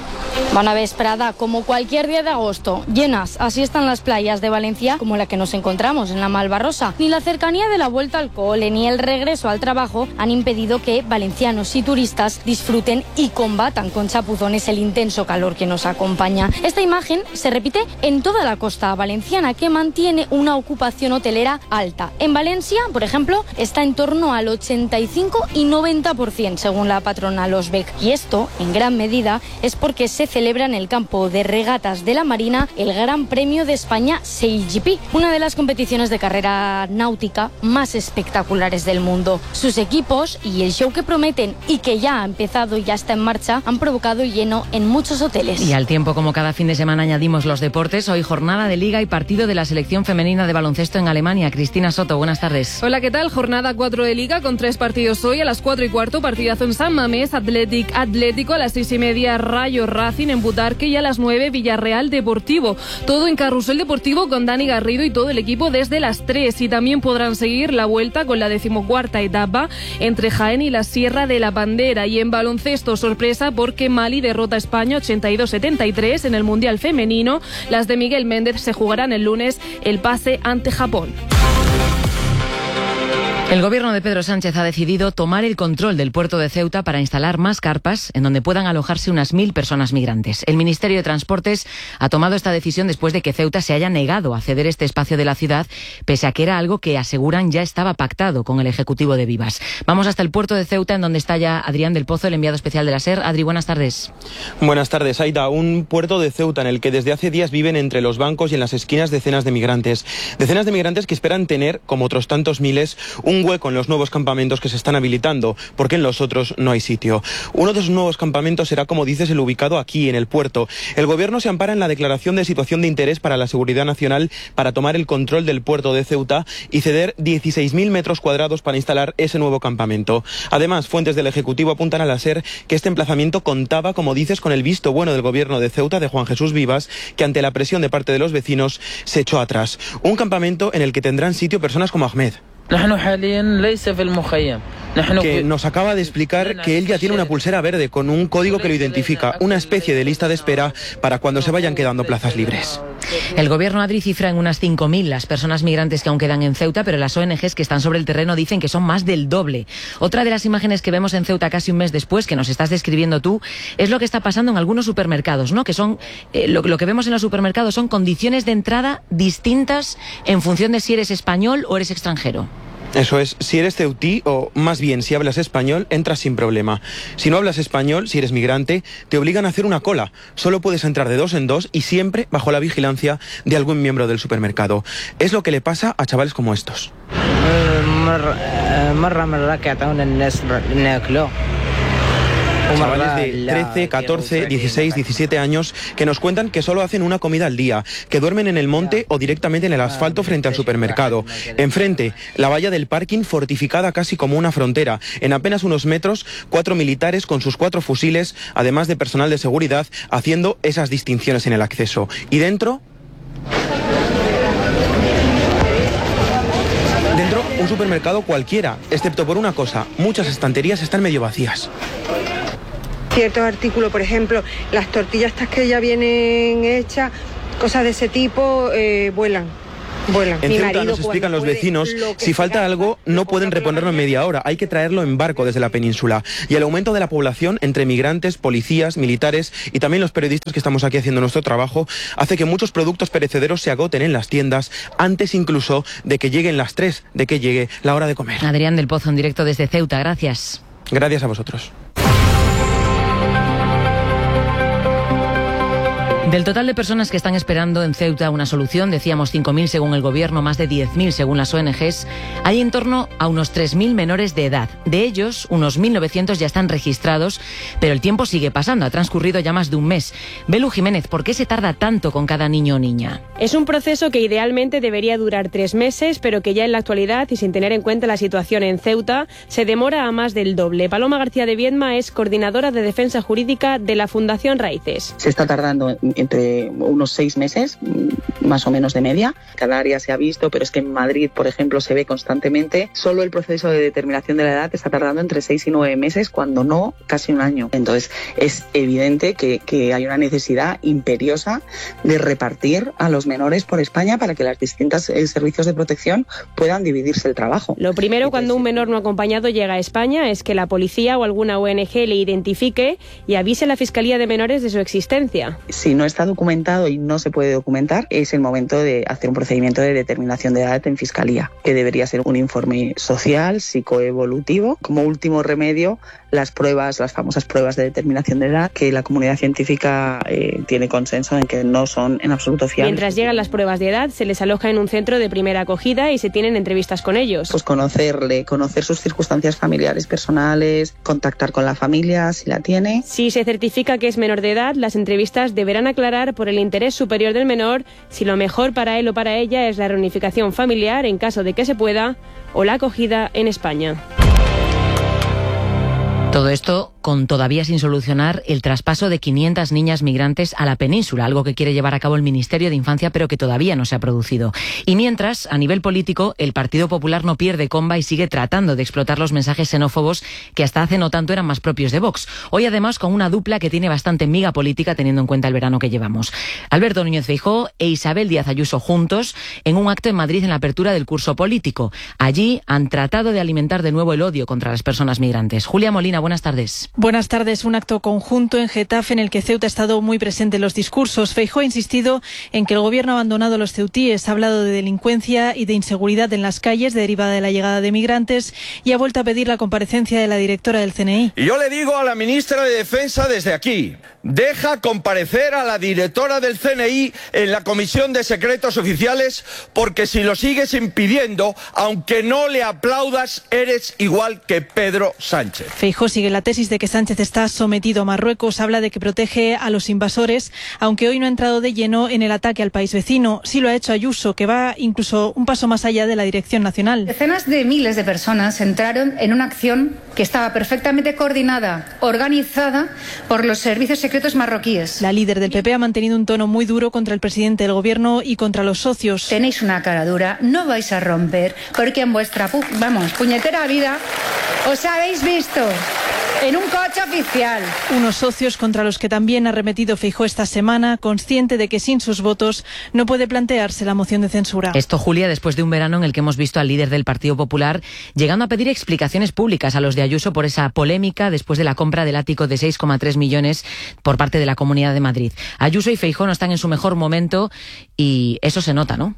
Buena vesprada, como cualquier día de agosto, llenas. Así están las playas de Valencia, como la que nos encontramos en la Malvarrosa. Ni la cercanía de la vuelta al cole ni el regreso al trabajo han impedido que valencianos y turistas disfruten y combatan con chapuzones el intenso calor que nos acompaña. Esta imagen se repite en toda la costa valenciana, que mantiene una ocupación hotelera alta. En Valencia, por ejemplo, está en torno al 85 y 90%, según la patronal Osbec. Y esto, en gran medida, es porque se celebra en el campo de regatas de la Marina el Gran Premio de España SailGP, una de las competiciones de carrera náutica más espectaculares del mundo. Sus equipos y el show que prometen y que ya ha empezado y ya está en marcha han provocado lleno en muchos hoteles. Y al tiempo, como cada fin de semana, añadimos los deportes. Hoy jornada de Liga y partido de la selección femenina de baloncesto en Alemania. Cristina Soto, buenas tardes. Hola, ¿qué tal? Jornada 4 de Liga con 3 partidos hoy. A las 4:15, partidazo en San Mamés, Atlético. A las 6:30, Rayo Racing en Butarque, y a las 9, Villarreal Deportivo. Todo en Carrusel Deportivo con Dani Garrido y todo el equipo desde las 3. Y también podrán seguir la vuelta con la 14ª etapa entre Jaén y la Sierra de la Bandera. Y en baloncesto, sorpresa porque Mali derrota a España 82-73 en el Mundial Femenino. Las de Miguel Méndez se jugarán el lunes el pase ante Japón. El gobierno de Pedro Sánchez ha decidido tomar el control del puerto de Ceuta para instalar más carpas en donde puedan alojarse unas 1.000 personas migrantes. El Ministerio de Transportes ha tomado esta decisión después de que Ceuta se haya negado a ceder este espacio de la ciudad, pese a que era algo que aseguran ya estaba pactado con el Ejecutivo de Vivas. Vamos hasta el puerto de Ceuta, en donde está ya Adrián del Pozo, el enviado especial de la SER. Adri, buenas tardes. Buenas tardes, Aida. Un puerto de Ceuta en el que desde hace días viven entre los bancos y en las esquinas decenas de migrantes. Decenas de migrantes que esperan tener, como otros tantos miles, un hueco en los nuevos campamentos que se están habilitando, porque en los otros no hay sitio. Uno de esos nuevos campamentos será, como dices, el ubicado aquí, en el puerto. El gobierno se ampara en la declaración de situación de interés para la seguridad nacional para tomar el control del puerto de Ceuta y ceder 16.000 metros cuadrados para instalar ese nuevo campamento. Además, fuentes del Ejecutivo apuntan a la SER que este emplazamiento contaba, como dices, con el visto bueno del gobierno de Ceuta, de Juan Jesús Vivas, que ante la presión de parte de los vecinos se echó atrás. Un campamento en el que tendrán sitio personas como Ahmed, que nos acaba de explicar que él ya tiene una pulsera verde con un código que lo identifica, una especie de lista de espera para cuando se vayan quedando plazas libres. El gobierno, Adri, cifra en unas 5.000 las personas migrantes que aún quedan en Ceuta, pero las ONGs que están sobre el terreno dicen que son más del doble. Otra de las imágenes que vemos en Ceuta casi un mes después, que nos estás describiendo tú, es lo que está pasando en algunos supermercados, ¿no? Que son lo que vemos en los supermercados son condiciones de entrada distintas en función de si eres español o eres extranjero. Eso es, si eres ceutí, o más bien si hablas español, entras sin problema. Si no hablas español, si eres migrante, te obligan a hacer una cola. Solo puedes entrar de 2 en 2 y siempre bajo la vigilancia de algún miembro del supermercado. Es lo que le pasa a chavales como estos. Chavales de 13, 14, 16, 17 años que nos cuentan que solo hacen una comida al día, que duermen en el monte o directamente en el asfalto frente al supermercado. Enfrente, la valla del parking fortificada casi como una frontera. En apenas unos metros, 4 militares con sus 4 fusiles, además de personal de seguridad, haciendo esas distinciones en el acceso. Y dentro, un supermercado cualquiera, excepto por una cosa: muchas estanterías están medio vacías. Ciertos artículos, por ejemplo, las tortillas estas que ya vienen hechas, cosas de ese tipo, vuelan. En Ceuta nos explican los vecinos, si falta algo no pueden reponerlo en media hora, hay que traerlo en barco desde la península. Y el aumento de la población entre migrantes, policías, militares y también los periodistas que estamos aquí haciendo nuestro trabajo hace que muchos productos perecederos se agoten en las tiendas antes incluso de que lleguen las 3, de que llegue la hora de comer. Adrián del Pozo en directo desde Ceuta, gracias. Gracias a vosotros. Del total de personas que están esperando en Ceuta una solución, decíamos 5.000 según el gobierno, más de 10.000 según las ONGs, hay en torno a unos 3.000 menores de edad. De ellos, unos 1.900 ya están registrados, pero el tiempo sigue pasando, ha transcurrido ya más de un mes. Belu Jiménez, ¿por qué se tarda tanto con cada niño o niña? Es un proceso que idealmente debería durar 3 meses, pero que ya en la actualidad, y sin tener en cuenta la situación en Ceuta, se demora a más del doble. Paloma García de Viedma es coordinadora de defensa jurídica de la Fundación Raíces. Se está tardando entre unos 6 meses, más o menos de media. Canarias se ha visto, pero es que en Madrid, por ejemplo, se ve constantemente. Solo el proceso de determinación de la edad está tardando entre 6 y 9 meses, cuando no casi un año. Entonces, es evidente que hay una necesidad imperiosa de repartir a los menores por España para que las distintas servicios de protección puedan dividirse el trabajo. Lo primero cuando un menor no acompañado llega a España es que la policía o alguna ONG le identifique y avise a la Fiscalía de Menores de su existencia. Si no está documentado y no se puede documentar, es el momento de hacer un procedimiento de determinación de edad en Fiscalía, que debería ser un informe social, psicoevolutivo. Como último remedio, las famosas pruebas de determinación de edad, que la comunidad científica tiene consenso en que no son en absoluto fiables. Mientras llegan las pruebas de edad, se les aloja en un centro de primera acogida y se tienen entrevistas con ellos. Pues conocer sus circunstancias familiares, personales, contactar con la familia si la tiene. Si se certifica que es menor de edad, las entrevistas deberán aclarar por el interés superior del menor si lo mejor para él o para ella es la reunificación familiar en caso de que se pueda o la acogida en España. Todo esto con todavía sin solucionar el traspaso de 500 niñas migrantes a la península, algo que quiere llevar a cabo el Ministerio de Infancia, pero que todavía no se ha producido. Y mientras, a nivel político, el Partido Popular no pierde comba y sigue tratando de explotar los mensajes xenófobos que hasta hace no tanto eran más propios de Vox. Hoy, además, con una dupla que tiene bastante miga política teniendo en cuenta el verano que llevamos. Alberto Núñez Feijóo e Isabel Díaz Ayuso juntos en un acto en Madrid en la apertura del curso político. Allí han tratado de alimentar de nuevo el odio contra las personas migrantes. Julia Molina, buenas tardes. Buenas tardes. Un acto conjunto en Getafe en el que Ceuta ha estado muy presente en los discursos. Feijóo ha insistido en que el gobierno ha abandonado a los ceutíes, ha hablado de delincuencia y de inseguridad en las calles derivada de la llegada de migrantes y ha vuelto a pedir la comparecencia de la directora del CNI. Y yo le digo a la ministra de Defensa desde aquí, deja comparecer a la directora del CNI en la Comisión de Secretos Oficiales, porque si lo sigues impidiendo, aunque no le aplaudas, eres igual que Pedro Sánchez. Feijóo sigue la tesis de que Sánchez está sometido a Marruecos, habla de que protege a los invasores, aunque hoy no ha entrado de lleno en el ataque al país vecino. Sí lo ha hecho Ayuso, que va incluso un paso más allá de la dirección nacional. Decenas de miles de personas entraron en una acción que estaba perfectamente coordinada, organizada por los servicios secretos marroquíes. La líder del PP ha mantenido un tono muy duro contra el presidente del gobierno y contra los socios. Tenéis una cara dura, no vais a romper, porque en vuestra puñetera vida os habéis visto en un coche oficial. Unos socios contra los que también ha arremetido Feijóo esta semana, consciente de que sin sus votos no puede plantearse la moción de censura. Esto, Julia, después de un verano en el que hemos visto al líder del Partido Popular llegando a pedir explicaciones públicas a los de Ayuso por esa polémica después de la compra del ático de 6,3 millones por parte de la Comunidad de Madrid. Ayuso y Feijóo no están en su mejor momento y eso se nota, ¿no?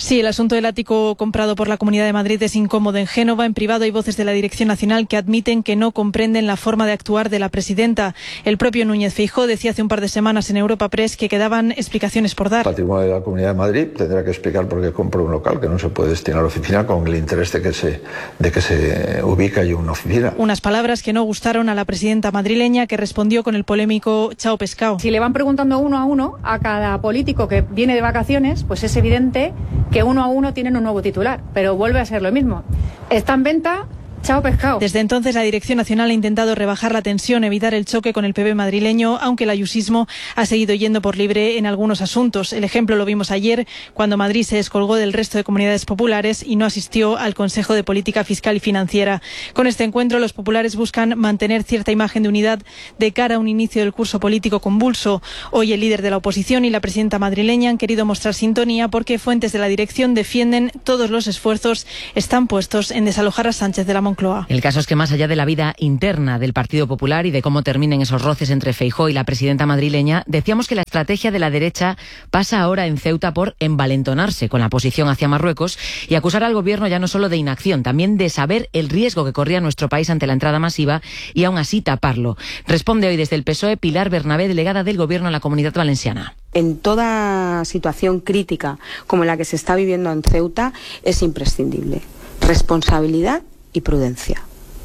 Sí, el asunto del ático comprado por la Comunidad de Madrid es incómodo en Génova. En privado hay voces de la Dirección Nacional que admiten que no comprenden la forma de actuar de la presidenta. El propio Núñez Feijóo decía hace un par de semanas en Europa Press que quedaban explicaciones por dar. El patrimonio de la Comunidad de Madrid tendrá que explicar por qué compra un local que no se puede destinar a la oficina con el interés de que se ubique ahí una oficina. Unas palabras que no gustaron a la presidenta madrileña, que respondió con el polémico chao pescado. Si le van preguntando uno a uno a cada político que viene de vacaciones, pues es evidente que uno a uno tienen un nuevo titular, pero vuelve a ser lo mismo. Está en venta. Chao pescado. Desde entonces la Dirección Nacional ha intentado rebajar la tensión, evitar el choque con el PP madrileño, aunque el ayusismo ha seguido yendo por libre en algunos asuntos. El ejemplo lo vimos ayer, cuando Madrid se descolgó del resto de comunidades populares y no asistió al Consejo de Política Fiscal y Financiera. Con este encuentro, los populares buscan mantener cierta imagen de unidad de cara a un inicio del curso político convulso. Hoy el líder de la oposición y la presidenta madrileña han querido mostrar sintonía porque fuentes de la dirección defienden todos los esfuerzos están puestos en desalojar a Sánchez de la Moncloa. El caso es que más allá de la vida interna del Partido Popular y de cómo terminen esos roces entre Feijóo y la presidenta madrileña, decíamos que la estrategia de la derecha pasa ahora en Ceuta por envalentonarse con la posición hacia Marruecos y acusar al gobierno ya no solo de inacción, también de saber el riesgo que corría nuestro país ante la entrada masiva y aún así taparlo. Responde hoy desde el PSOE Pilar Bernabé, delegada del gobierno en la Comunidad Valenciana. En toda situación crítica como la que se está viviendo en Ceuta es imprescindible responsabilidad y prudencia.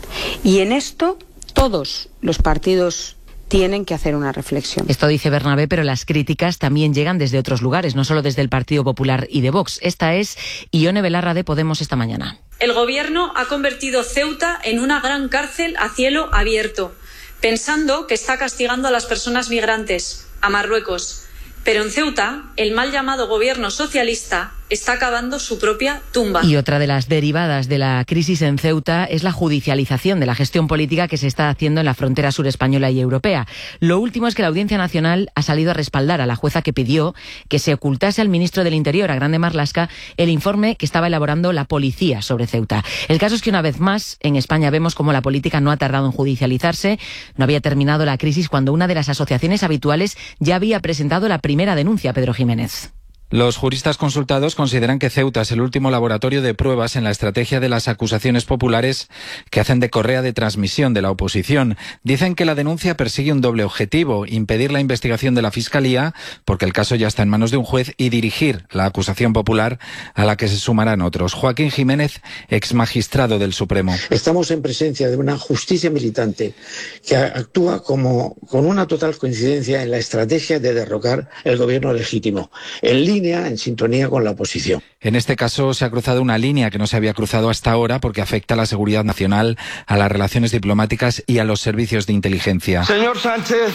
Y en esto todos los partidos tienen que hacer una reflexión. Esto dice Bernabé, pero las críticas también llegan desde otros lugares, no solo desde el Partido Popular y de Vox. Esta es Ione Belarra de Podemos esta mañana. El gobierno ha convertido Ceuta en una gran cárcel a cielo abierto, pensando que está castigando a las personas migrantes, a Marruecos. Pero en Ceuta, el mal llamado gobierno socialista está acabando su propia tumba. Y otra de las derivadas de la crisis en Ceuta es la judicialización de la gestión política que se está haciendo en la frontera sur española y europea. Lo último es que la Audiencia Nacional ha salido a respaldar a la jueza que pidió que se ocultase al ministro del Interior, a Grande Marlaska, el informe que estaba elaborando la policía sobre Ceuta. El caso es que una vez más en España vemos cómo la política no ha tardado en judicializarse. No había terminado la crisis cuando una de las asociaciones habituales ya había presentado la primera denuncia, Pedro Jiménez. Los juristas consultados consideran que Ceuta es el último laboratorio de pruebas en la estrategia de las acusaciones populares que hacen de correa de transmisión de la oposición. Dicen que la denuncia persigue un doble objetivo: impedir la investigación de la Fiscalía, porque el caso ya está en manos de un juez, y dirigir la acusación popular, a la que se sumarán otros. Joaquín Jiménez, exmagistrado del Supremo. Estamos en presencia de una justicia militante que actúa con una total coincidencia en la estrategia de derrocar el gobierno legítimo, en sintonía con la oposición. En este caso se ha cruzado una línea que no se había cruzado hasta ahora porque afecta a la seguridad nacional, a las relaciones diplomáticas y a los servicios de inteligencia. Señor Sánchez,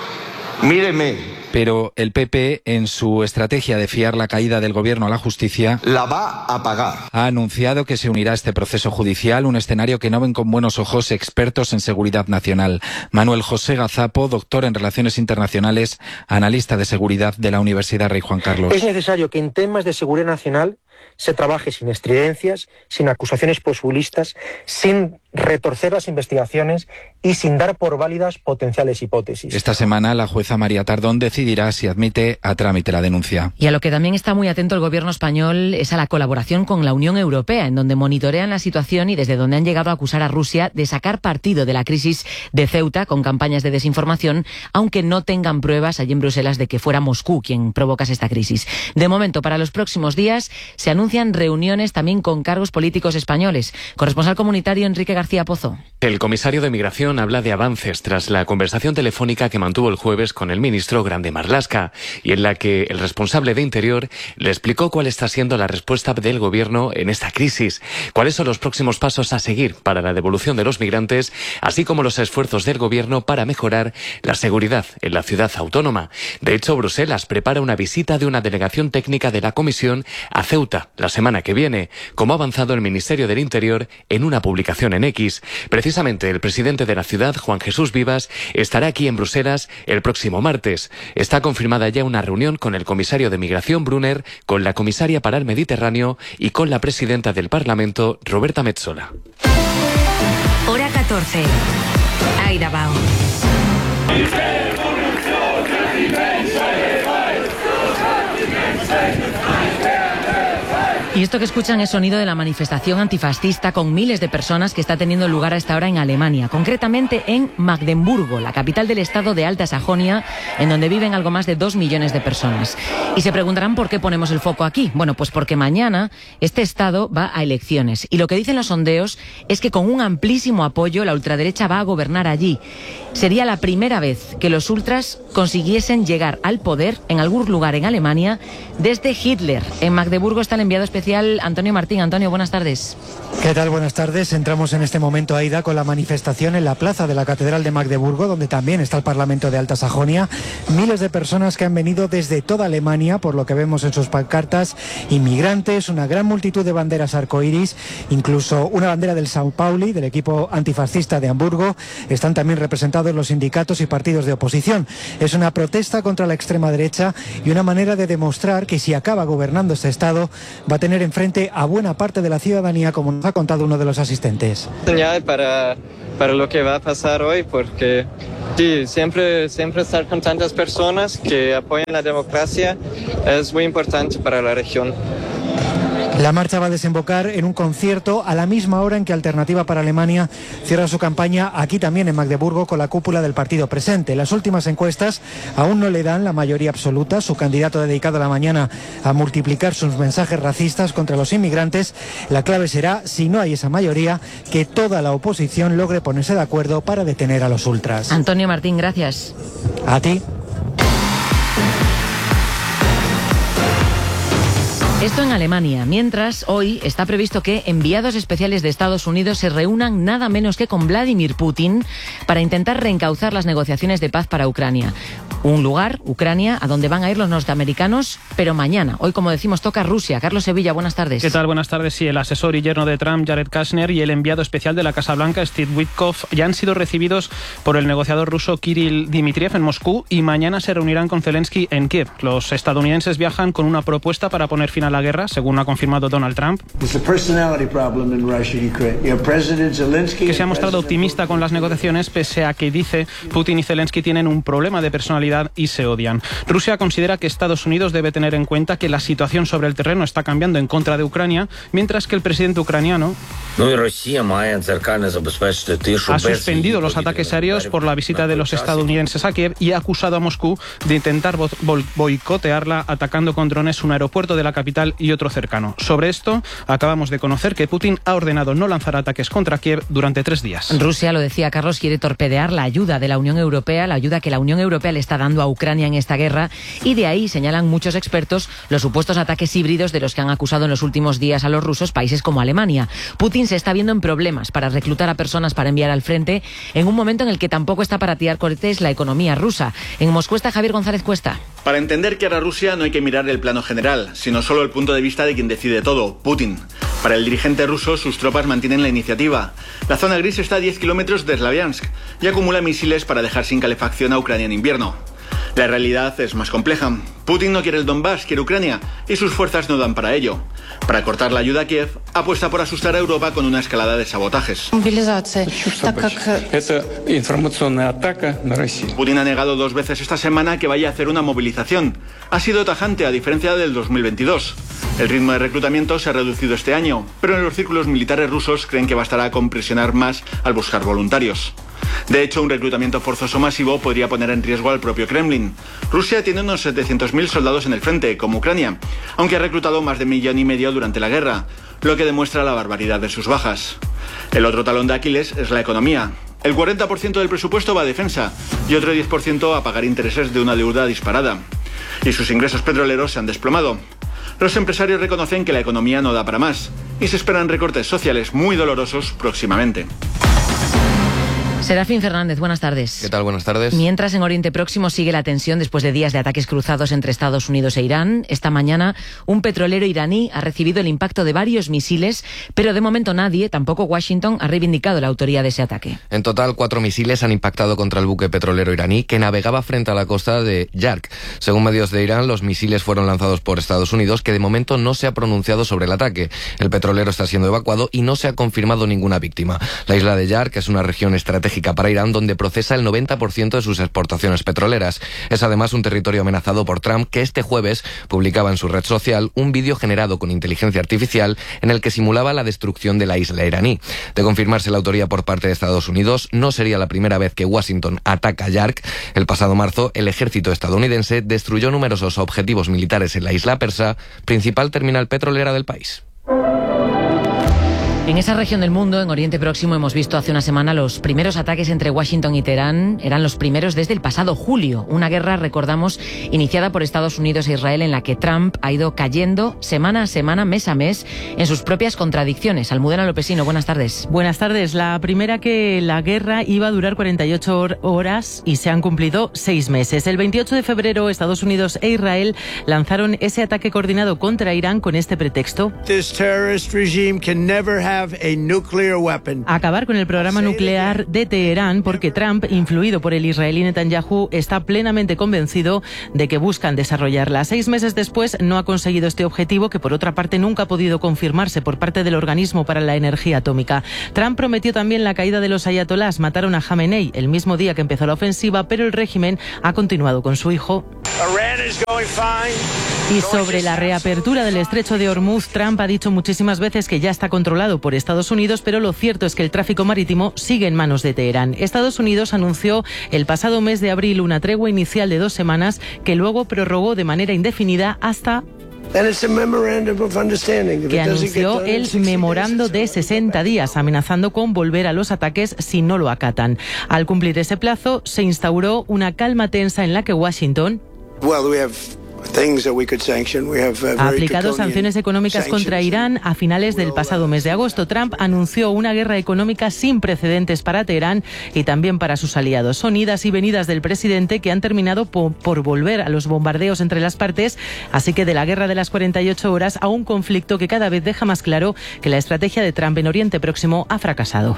míreme. Pero el PP, en su estrategia de fiar la caída del gobierno a la justicia, la va a pagar. Ha anunciado que se unirá a este proceso judicial, un escenario que no ven con buenos ojos expertos en seguridad nacional. Manuel José Gazapo, doctor en Relaciones Internacionales, analista de seguridad de la Universidad Rey Juan Carlos. Es necesario que en temas de seguridad nacional se trabaje sin estridencias, sin acusaciones populistas, sin retorcer las investigaciones y sin dar por válidas potenciales hipótesis. Esta semana la jueza María Tardón decidirá si admite a trámite la denuncia. Y a lo que también está muy atento el gobierno español es a la colaboración con la Unión Europea, en donde monitorean la situación y desde donde han llegado a acusar a Rusia de sacar partido de la crisis de Ceuta con campañas de desinformación, aunque no tengan pruebas allí en Bruselas de que fuera Moscú quien provocase esta crisis. De momento, para los próximos días se anuncian reuniones también con cargos políticos españoles. Corresponsal comunitario Enrique García Pozo. El comisario de Migración habla de avances tras la conversación telefónica que mantuvo el jueves con el ministro Grande Marlaska y en la que el responsable de Interior le explicó cuál está siendo la respuesta del gobierno en esta crisis, cuáles son los próximos pasos a seguir para la devolución de los migrantes, así como los esfuerzos del gobierno para mejorar la seguridad en la ciudad autónoma. De hecho, Bruselas prepara una visita de una delegación técnica de la Comisión a Ceuta la semana que viene, como ha avanzado el Ministerio del Interior en una publicación en X. Precisamente el presidente de la ciudad, Juan Jesús Vivas, estará aquí en Bruselas el próximo martes. Está confirmada ya una reunión con el comisario de Migración, Brunner, con la comisaria para el Mediterráneo y con la presidenta del Parlamento, Roberta Metsola. Hora 14. Aida Bao. Y esto que escuchan es sonido de la manifestación antifascista con miles de personas que está teniendo lugar a esta hora en Alemania, concretamente en Magdeburgo, la capital del estado de Alta Sajonia, en donde viven algo más de 2 millones de personas. Y se preguntarán por qué ponemos el foco aquí. Bueno, pues porque mañana este estado va a elecciones y lo que dicen los sondeos es que con un amplísimo apoyo la ultraderecha va a gobernar allí. Sería la primera vez que los ultras consiguiesen llegar al poder en algún lugar en Alemania desde Hitler. En Magdeburgo está el enviado especial Antonio Martín. Antonio, buenas tardes. ¿Qué tal? Buenas tardes. Entramos en este momento, Aida, con la manifestación en la plaza de la Catedral de Magdeburgo, donde también está el Parlamento de Alta Sajonia. Miles de personas que han venido desde toda Alemania, por lo que vemos en sus pancartas, inmigrantes, una gran multitud de banderas arcoíris, incluso una bandera del São Paulo, del equipo antifascista de Hamburgo. Están también representados los sindicatos y partidos de oposición. Es una protesta contra la extrema derecha y una manera de demostrar que si acaba gobernando este Estado, va a tener enfrente a buena parte de la ciudadanía, como nos ha contado uno de los asistentes. Señal para lo que va a pasar hoy, porque sí, siempre estar con tantas personas que apoyan la democracia es muy importante para la región. La marcha va a desembocar en un concierto a la misma hora en que Alternativa para Alemania cierra su campaña aquí también en Magdeburgo con la cúpula del partido presente. Las últimas encuestas aún no le dan la mayoría absoluta. Su candidato ha dedicado la mañana a multiplicar sus mensajes racistas contra los inmigrantes. La clave será, si no hay esa mayoría, que toda la oposición logre ponerse de acuerdo para detener a los ultras. Antonio Martín, gracias. A ti. Esto en Alemania, mientras hoy está previsto que enviados especiales de Estados Unidos se reúnan nada menos que con Vladimir Putin para intentar reencauzar las negociaciones de paz para Ucrania. Un lugar, Ucrania, a donde van a ir los norteamericanos, pero mañana. Hoy, como decimos, toca Rusia. Carlos Sevilla, buenas tardes. ¿Qué tal? Buenas tardes. Sí, el asesor y yerno de Trump, Jared Kushner, y el enviado especial de la Casa Blanca, Steve Witkoff, ya han sido recibidos por el negociador ruso Kirill Dmitriev en Moscú y mañana se reunirán con Zelensky en Kiev. Los estadounidenses viajan con una propuesta para poner fin a la guerra, según ha confirmado Donald Trump, que se ha mostrado optimista con las negociaciones, pese a que dice Putin y Zelensky tienen un problema de personalidad y se odian. Rusia considera que Estados Unidos debe tener en cuenta que la situación sobre el terreno está cambiando en contra de Ucrania, mientras que el presidente ucraniano ha suspendido los ataques aéreos por la visita de los estadounidenses a Kiev y ha acusado a Moscú de intentar boicotearla atacando con drones un aeropuerto de la capital y otro cercano. Sobre esto, acabamos de conocer que Putin ha ordenado no lanzar ataques contra Kiev durante 3 días. Rusia, lo decía Carlos, quiere torpedear la ayuda de la Unión Europea, la ayuda que la Unión Europea le está dando a Ucrania en esta guerra, y de ahí, señalan muchos expertos, los supuestos ataques híbridos de los que han acusado en los últimos días a los rusos países como Alemania. Putin se está viendo en problemas para reclutar a personas para enviar al frente en un momento en el que tampoco está para tirar cohetes la economía rusa. En Moscú está Javier González Cuesta. Para entender qué hará Rusia no hay que mirar el plano general, sino solo el punto de vista de quien decide todo, Putin. Para el dirigente ruso, sus tropas mantienen la iniciativa. La zona gris está a 10 kilómetros de Slaviansk y acumula misiles para dejar sin calefacción a Ucrania en invierno. La realidad es más compleja. Putin no quiere el Donbass, quiere Ucrania, y sus fuerzas no dan para ello. Para cortar la ayuda a Kiev, apuesta por asustar a Europa con una escalada de sabotajes. Putin ha negado 2 veces esta semana que vaya a hacer una movilización. Ha sido tajante, a diferencia del 2022. El ritmo de reclutamiento se ha reducido este año, pero en los círculos militares rusos creen que bastará con presionar más al buscar voluntarios. De hecho, un reclutamiento forzoso masivo podría poner en riesgo al propio Kremlin. Rusia tiene unos 700.000 soldados en el frente, como Ucrania, aunque ha reclutado más de 1,5 millones durante la guerra, lo que demuestra la barbaridad de sus bajas. El otro talón de Aquiles es la economía. El 40% del presupuesto va a defensa y otro 10% a pagar intereses de una deuda disparada. Y sus ingresos petroleros se han desplomado. Los empresarios reconocen que la economía no da para más y se esperan recortes sociales muy dolorosos próximamente. Serafín Fernández, buenas tardes. ¿Qué tal? Buenas tardes. Mientras en Oriente Próximo sigue la tensión después de días de ataques cruzados entre Estados Unidos e Irán, esta mañana un petrolero iraní ha recibido el impacto de varios misiles, pero de momento nadie, tampoco Washington, ha reivindicado la autoría de ese ataque. En total, 4 misiles han impactado contra el buque petrolero iraní que navegaba frente a la costa de Yark. Según medios de Irán, los misiles fueron lanzados por Estados Unidos, que de momento no se ha pronunciado sobre el ataque. El petrolero está siendo evacuado y no se ha confirmado ninguna víctima. La isla de Yark es una región estratégica estratégica para Irán, donde procesa el 90% de sus exportaciones petroleras. Es además un territorio amenazado por Trump, que este jueves publicaba en su red social un vídeo generado con inteligencia artificial en el que simulaba la destrucción de la isla iraní. De confirmarse la autoría por parte de Estados Unidos, no sería la primera vez que Washington ataca Yark. El pasado marzo, el ejército estadounidense destruyó numerosos objetivos militares en la isla persa, principal terminal petrolera del país. En esa región del mundo, en Oriente Próximo, hemos visto hace una semana los primeros ataques entre Washington y Teherán. Eran los primeros desde el pasado julio. Una guerra, recordamos, iniciada por Estados Unidos e Israel, en la que Trump ha ido cayendo semana a semana, mes a mes, en sus propias contradicciones. Almudena Lopesino, buenas tardes. Buenas tardes. La primera, que la guerra iba a durar 48 horas y se han cumplido 6 meses. El 28 de febrero, Estados Unidos e Israel lanzaron ese ataque coordinado contra Irán con este pretexto: acabar con el programa nuclear de Teherán, porque Trump, influido por el israelí Netanyahu, está plenamente convencido de que buscan desarrollarla. 6 meses después no ha conseguido este objetivo, que por otra parte nunca ha podido confirmarse por parte del Organismo para la Energía Atómica. Trump prometió también la caída de los ayatolás. Mataron a Jamenei el mismo día que empezó la ofensiva, pero el régimen ha continuado con su hijo. Y sobre la reapertura del estrecho de Hormuz, Trump ha dicho muchísimas veces que ya está controlado por Estados Unidos, pero lo cierto es que el tráfico marítimo sigue en manos de Teherán. Estados Unidos anunció el pasado mes de abril una tregua inicial de 2 semanas, que luego prorrogó de manera indefinida hasta que anunció el memorando de 60 días, amenazando con volver a los ataques si no lo acatan. Al cumplir ese plazo, se instauró una calma tensa en la que Washington ha aplicado sanciones económicas contra Irán. A finales del pasado mes de agosto, Trump anunció una guerra económica sin precedentes para Teherán y también para sus aliados. Son idas y venidas del presidente que han terminado por volver a los bombardeos entre las partes, así que de la guerra de las 48 horas a un conflicto que cada vez deja más claro que la estrategia de Trump en Oriente Próximo ha fracasado.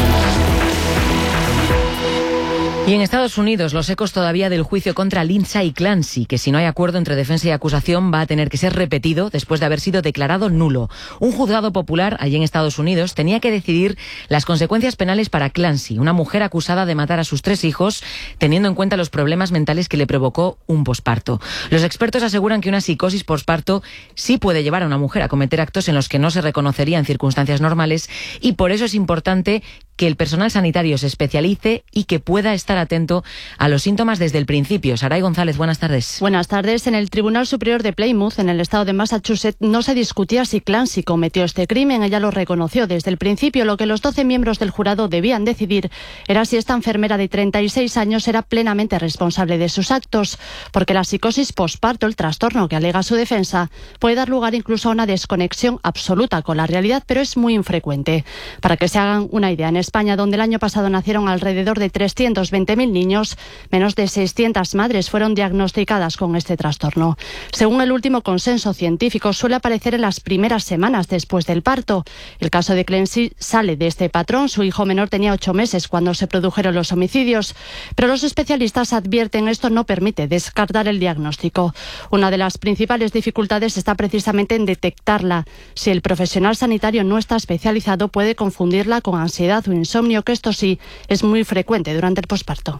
Y en Estados Unidos, los ecos todavía del juicio contra Lindsay Clancy, que si no hay acuerdo entre defensa y acusación va a tener que ser repetido después de haber sido declarado nulo. Un juzgado popular allí en Estados Unidos tenía que decidir las consecuencias penales para Clancy, una mujer acusada de matar a sus 3 hijos, teniendo en cuenta los problemas mentales que le provocó un posparto. Los expertos aseguran que una psicosis posparto sí puede llevar a una mujer a cometer actos en los que no se reconocería en circunstancias normales, y por eso es importante que el personal sanitario se especialice y que pueda estar atento a los síntomas desde el principio. Saray González, buenas tardes. Buenas tardes. En el Tribunal Superior de Plymouth, en el estado de Massachusetts, no se discutía si Clancy cometió este crimen. Ella lo reconoció desde el principio. Lo que los 12 miembros del jurado debían decidir era si esta enfermera de 36 años era plenamente responsable de sus actos, porque la psicosis posparto, el trastorno que alega su defensa, puede dar lugar incluso a una desconexión absoluta con la realidad, pero es muy infrecuente. Para que se hagan una idea, en España, donde el año pasado nacieron alrededor de 320.000 niños, menos de 600 madres fueron diagnosticadas con este trastorno. Según el último consenso científico, suele aparecer en las primeras semanas después del parto. El caso de Clancy sale de este patrón. Su hijo menor tenía 8 meses cuando se produjeron los homicidios, pero los especialistas advierten esto no permite descartar el diagnóstico. Una de las principales dificultades está precisamente en detectarla. Si el profesional sanitario no está especializado, puede confundirla con ansiedad o insomnio, que esto sí es muy frecuente durante el posparto.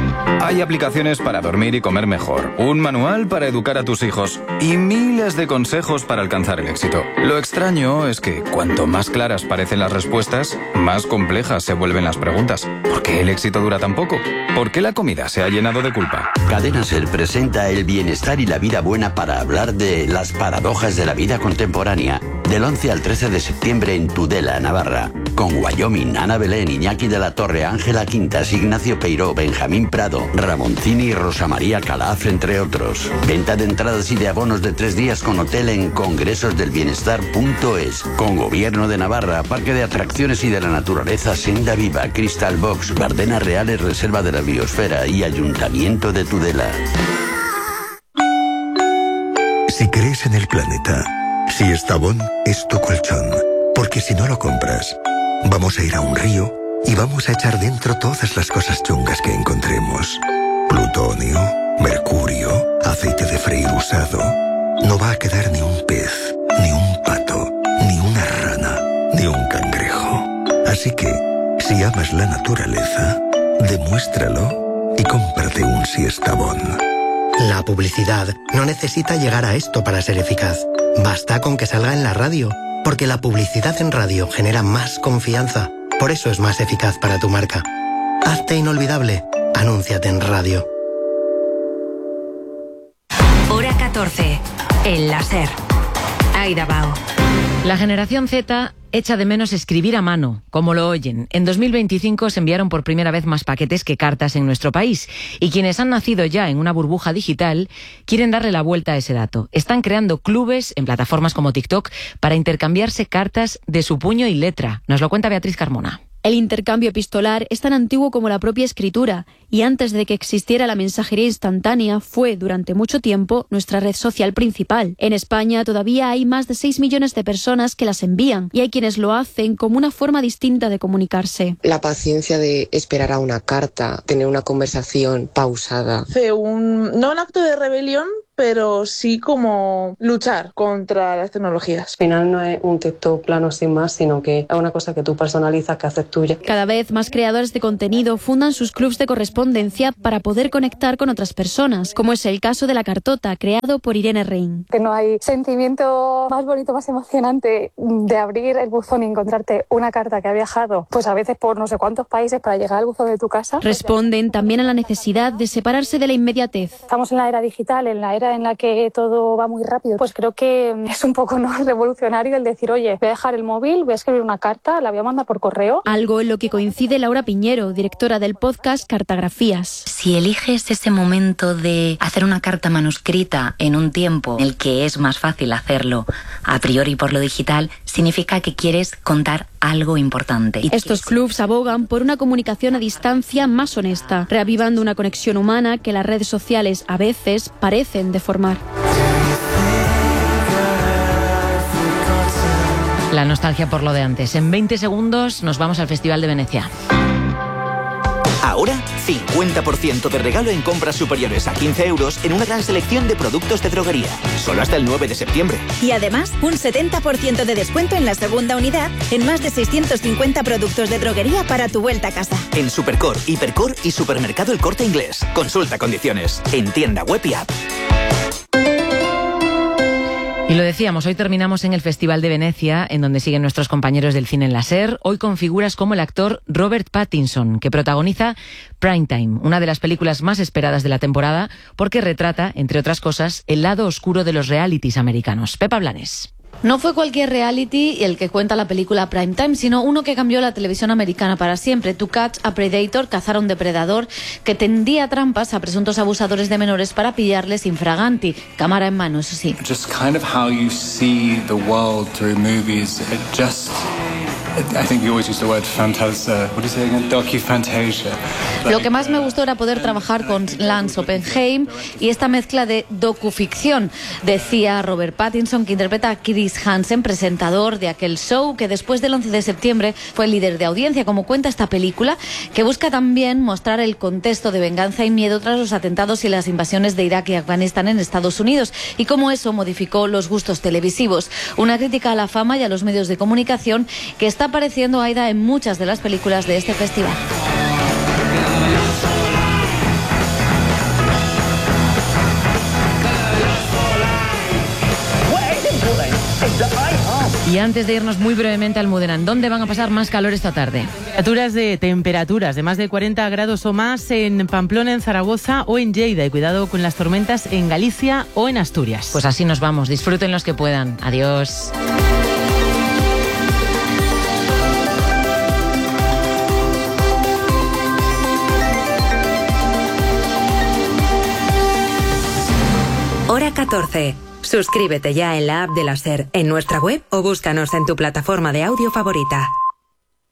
Hay aplicaciones para dormir y comer mejor, un manual para educar a tus hijos y miles de consejos para alcanzar el éxito. Lo extraño es que cuanto más claras parecen las respuestas, más complejas se vuelven las preguntas. ¿Por qué el éxito dura tan poco? ¿Por qué la comida se ha llenado de culpa? Cadena Ser presenta el bienestar y la vida buena para hablar de las paradojas de la vida contemporánea. Del 11 al 13 de septiembre en Tudela, Navarra. Con Wyoming, Ana Belén, Iñaki de la Torre, Ángela Quintas, Ignacio Peiró, Benjamín Prado, Ramoncini y Rosa María Calaf, entre otros. Venta de entradas y de abonos de 3 días con hotel en congresosdelbienestar.es. Con Gobierno de Navarra, Parque de Atracciones y de la Naturaleza, Senda Viva, Crystal Box, Bardenas Reales, Reserva de la Biosfera y Ayuntamiento de Tudela. Si crees en el planeta, si Estavón es tu colchón, porque si no lo compras, vamos a ir a un río y vamos a echar dentro todas las cosas chungas que encontremos. Plutonio, mercurio, aceite de freír usado. No va a quedar ni un pez, ni un pato, ni una rana, ni un cangrejo. Así que, si amas la naturaleza, Demuéstralo y cómprate un Siesta Bon. La publicidad no necesita llegar a esto para ser eficaz. Basta con que salga en la radio, porque la publicidad en radio genera más confianza. Por eso es más eficaz para tu marca. Hazte inolvidable. Anúnciate en radio. Hora 14. El láser. Aida Bao. La generación Z echa de menos escribir a mano, como lo oyen. En 2025 se enviaron por primera vez más paquetes que cartas en nuestro país. Y quienes han nacido ya en una burbuja digital quieren darle la vuelta a ese dato. Están creando clubes en plataformas como TikTok para intercambiarse cartas de su puño y letra. Nos lo cuenta Beatriz Carmona. El intercambio epistolar es tan antiguo como la propia escritura, y antes de que existiera la mensajería instantánea, fue durante mucho tiempo nuestra red social principal. En España todavía hay más de 6 millones de personas que las envían, y hay quienes lo hacen como una forma distinta de comunicarse. La paciencia de esperar a una carta, tener una conversación pausada. No un acto de rebelión, pero sí como luchar contra las tecnologías. Al final no es un texto plano sin más, sino que es una cosa que tú personalizas, que haces tuya. Cada vez más creadores de contenido fundan sus clubs de correspondencia para poder conectar con otras personas, como es el caso de La Cartota, creado por Irene Rein. Que no hay sentimiento más bonito, más emocionante de abrir el buzón y encontrarte una carta que ha viajado, pues a veces por no sé cuántos países para llegar al buzón de tu casa. Responden también a la necesidad de separarse de la inmediatez. Estamos en la era digital, en la era en la que todo va muy rápido, pues creo que es un poco revolucionario el decir, oye, voy a dejar el móvil, voy a escribir una carta, la voy a mandar por correo. Algo en lo que coincide Laura Piñero, directora del podcast Cartagrafías. Si eliges ese momento de hacer una carta manuscrita en un tiempo en el que es más fácil hacerlo a priori por lo digital, significa que quieres contar algo importante. Estos clubs abogan por una comunicación a distancia más honesta, reavivando una conexión humana que las redes sociales a veces parecen deformar. La nostalgia por lo de antes. En 20 segundos nos vamos al Festival de Venecia. Ahora, 50% de regalo en compras superiores a 15 euros en una gran selección de productos de droguería. Solo hasta el 9 de septiembre. Y además, un 70% de descuento en la segunda unidad en más de 650 productos de droguería para tu vuelta a casa. En Supercor, Hipercor y Supermercado El Corte Inglés. Consulta condiciones. En tienda web y app. Y lo decíamos, hoy terminamos en el Festival de Venecia, en donde siguen nuestros compañeros del cine en la SER, hoy con figuras como el actor Robert Pattinson, que protagoniza Primetime, una de las películas más esperadas de la temporada, porque retrata, entre otras cosas, el lado oscuro de los realities americanos. Pepa Blanes. No fue cualquier reality el que cuenta la película Primetime, sino uno que cambió la televisión americana para siempre. To Catch a Predator, cazar a un depredador, que tendía trampas a presuntos abusadores de menores para pillarles infraganti, cámara en mano, eso sí. Just kind of how you see the world through movies. I think you always use the word fantasia. What do you say again? Docufantasia. Lo que más me gustó era poder trabajar con Lance Oppenheim y esta mezcla de docuficción, decía Robert Pattinson, que interpreta a Chris Hansen, presentador de aquel show que después del 11 de septiembre fue el líder de audiencia, como cuenta esta película, que busca también mostrar el contexto de venganza y miedo tras los atentados y las invasiones de Irak y Afganistán en Estados Unidos, y cómo eso modificó los gustos televisivos. Una crítica a la fama y a los medios de comunicación que está apareciendo, Aida, en muchas de las películas de este festival. Y antes de irnos muy brevemente a Almudena, ¿dónde van a pasar más calor esta tarde? Temperaturas de más de 40 grados o más en Pamplona, en Zaragoza o en Lleida. Y cuidado con las tormentas en Galicia o en Asturias. Pues así nos vamos. Disfruten los que puedan. Adiós. Hora 14. Suscríbete ya en la app de la SER, en nuestra web o búscanos en tu plataforma de audio favorita.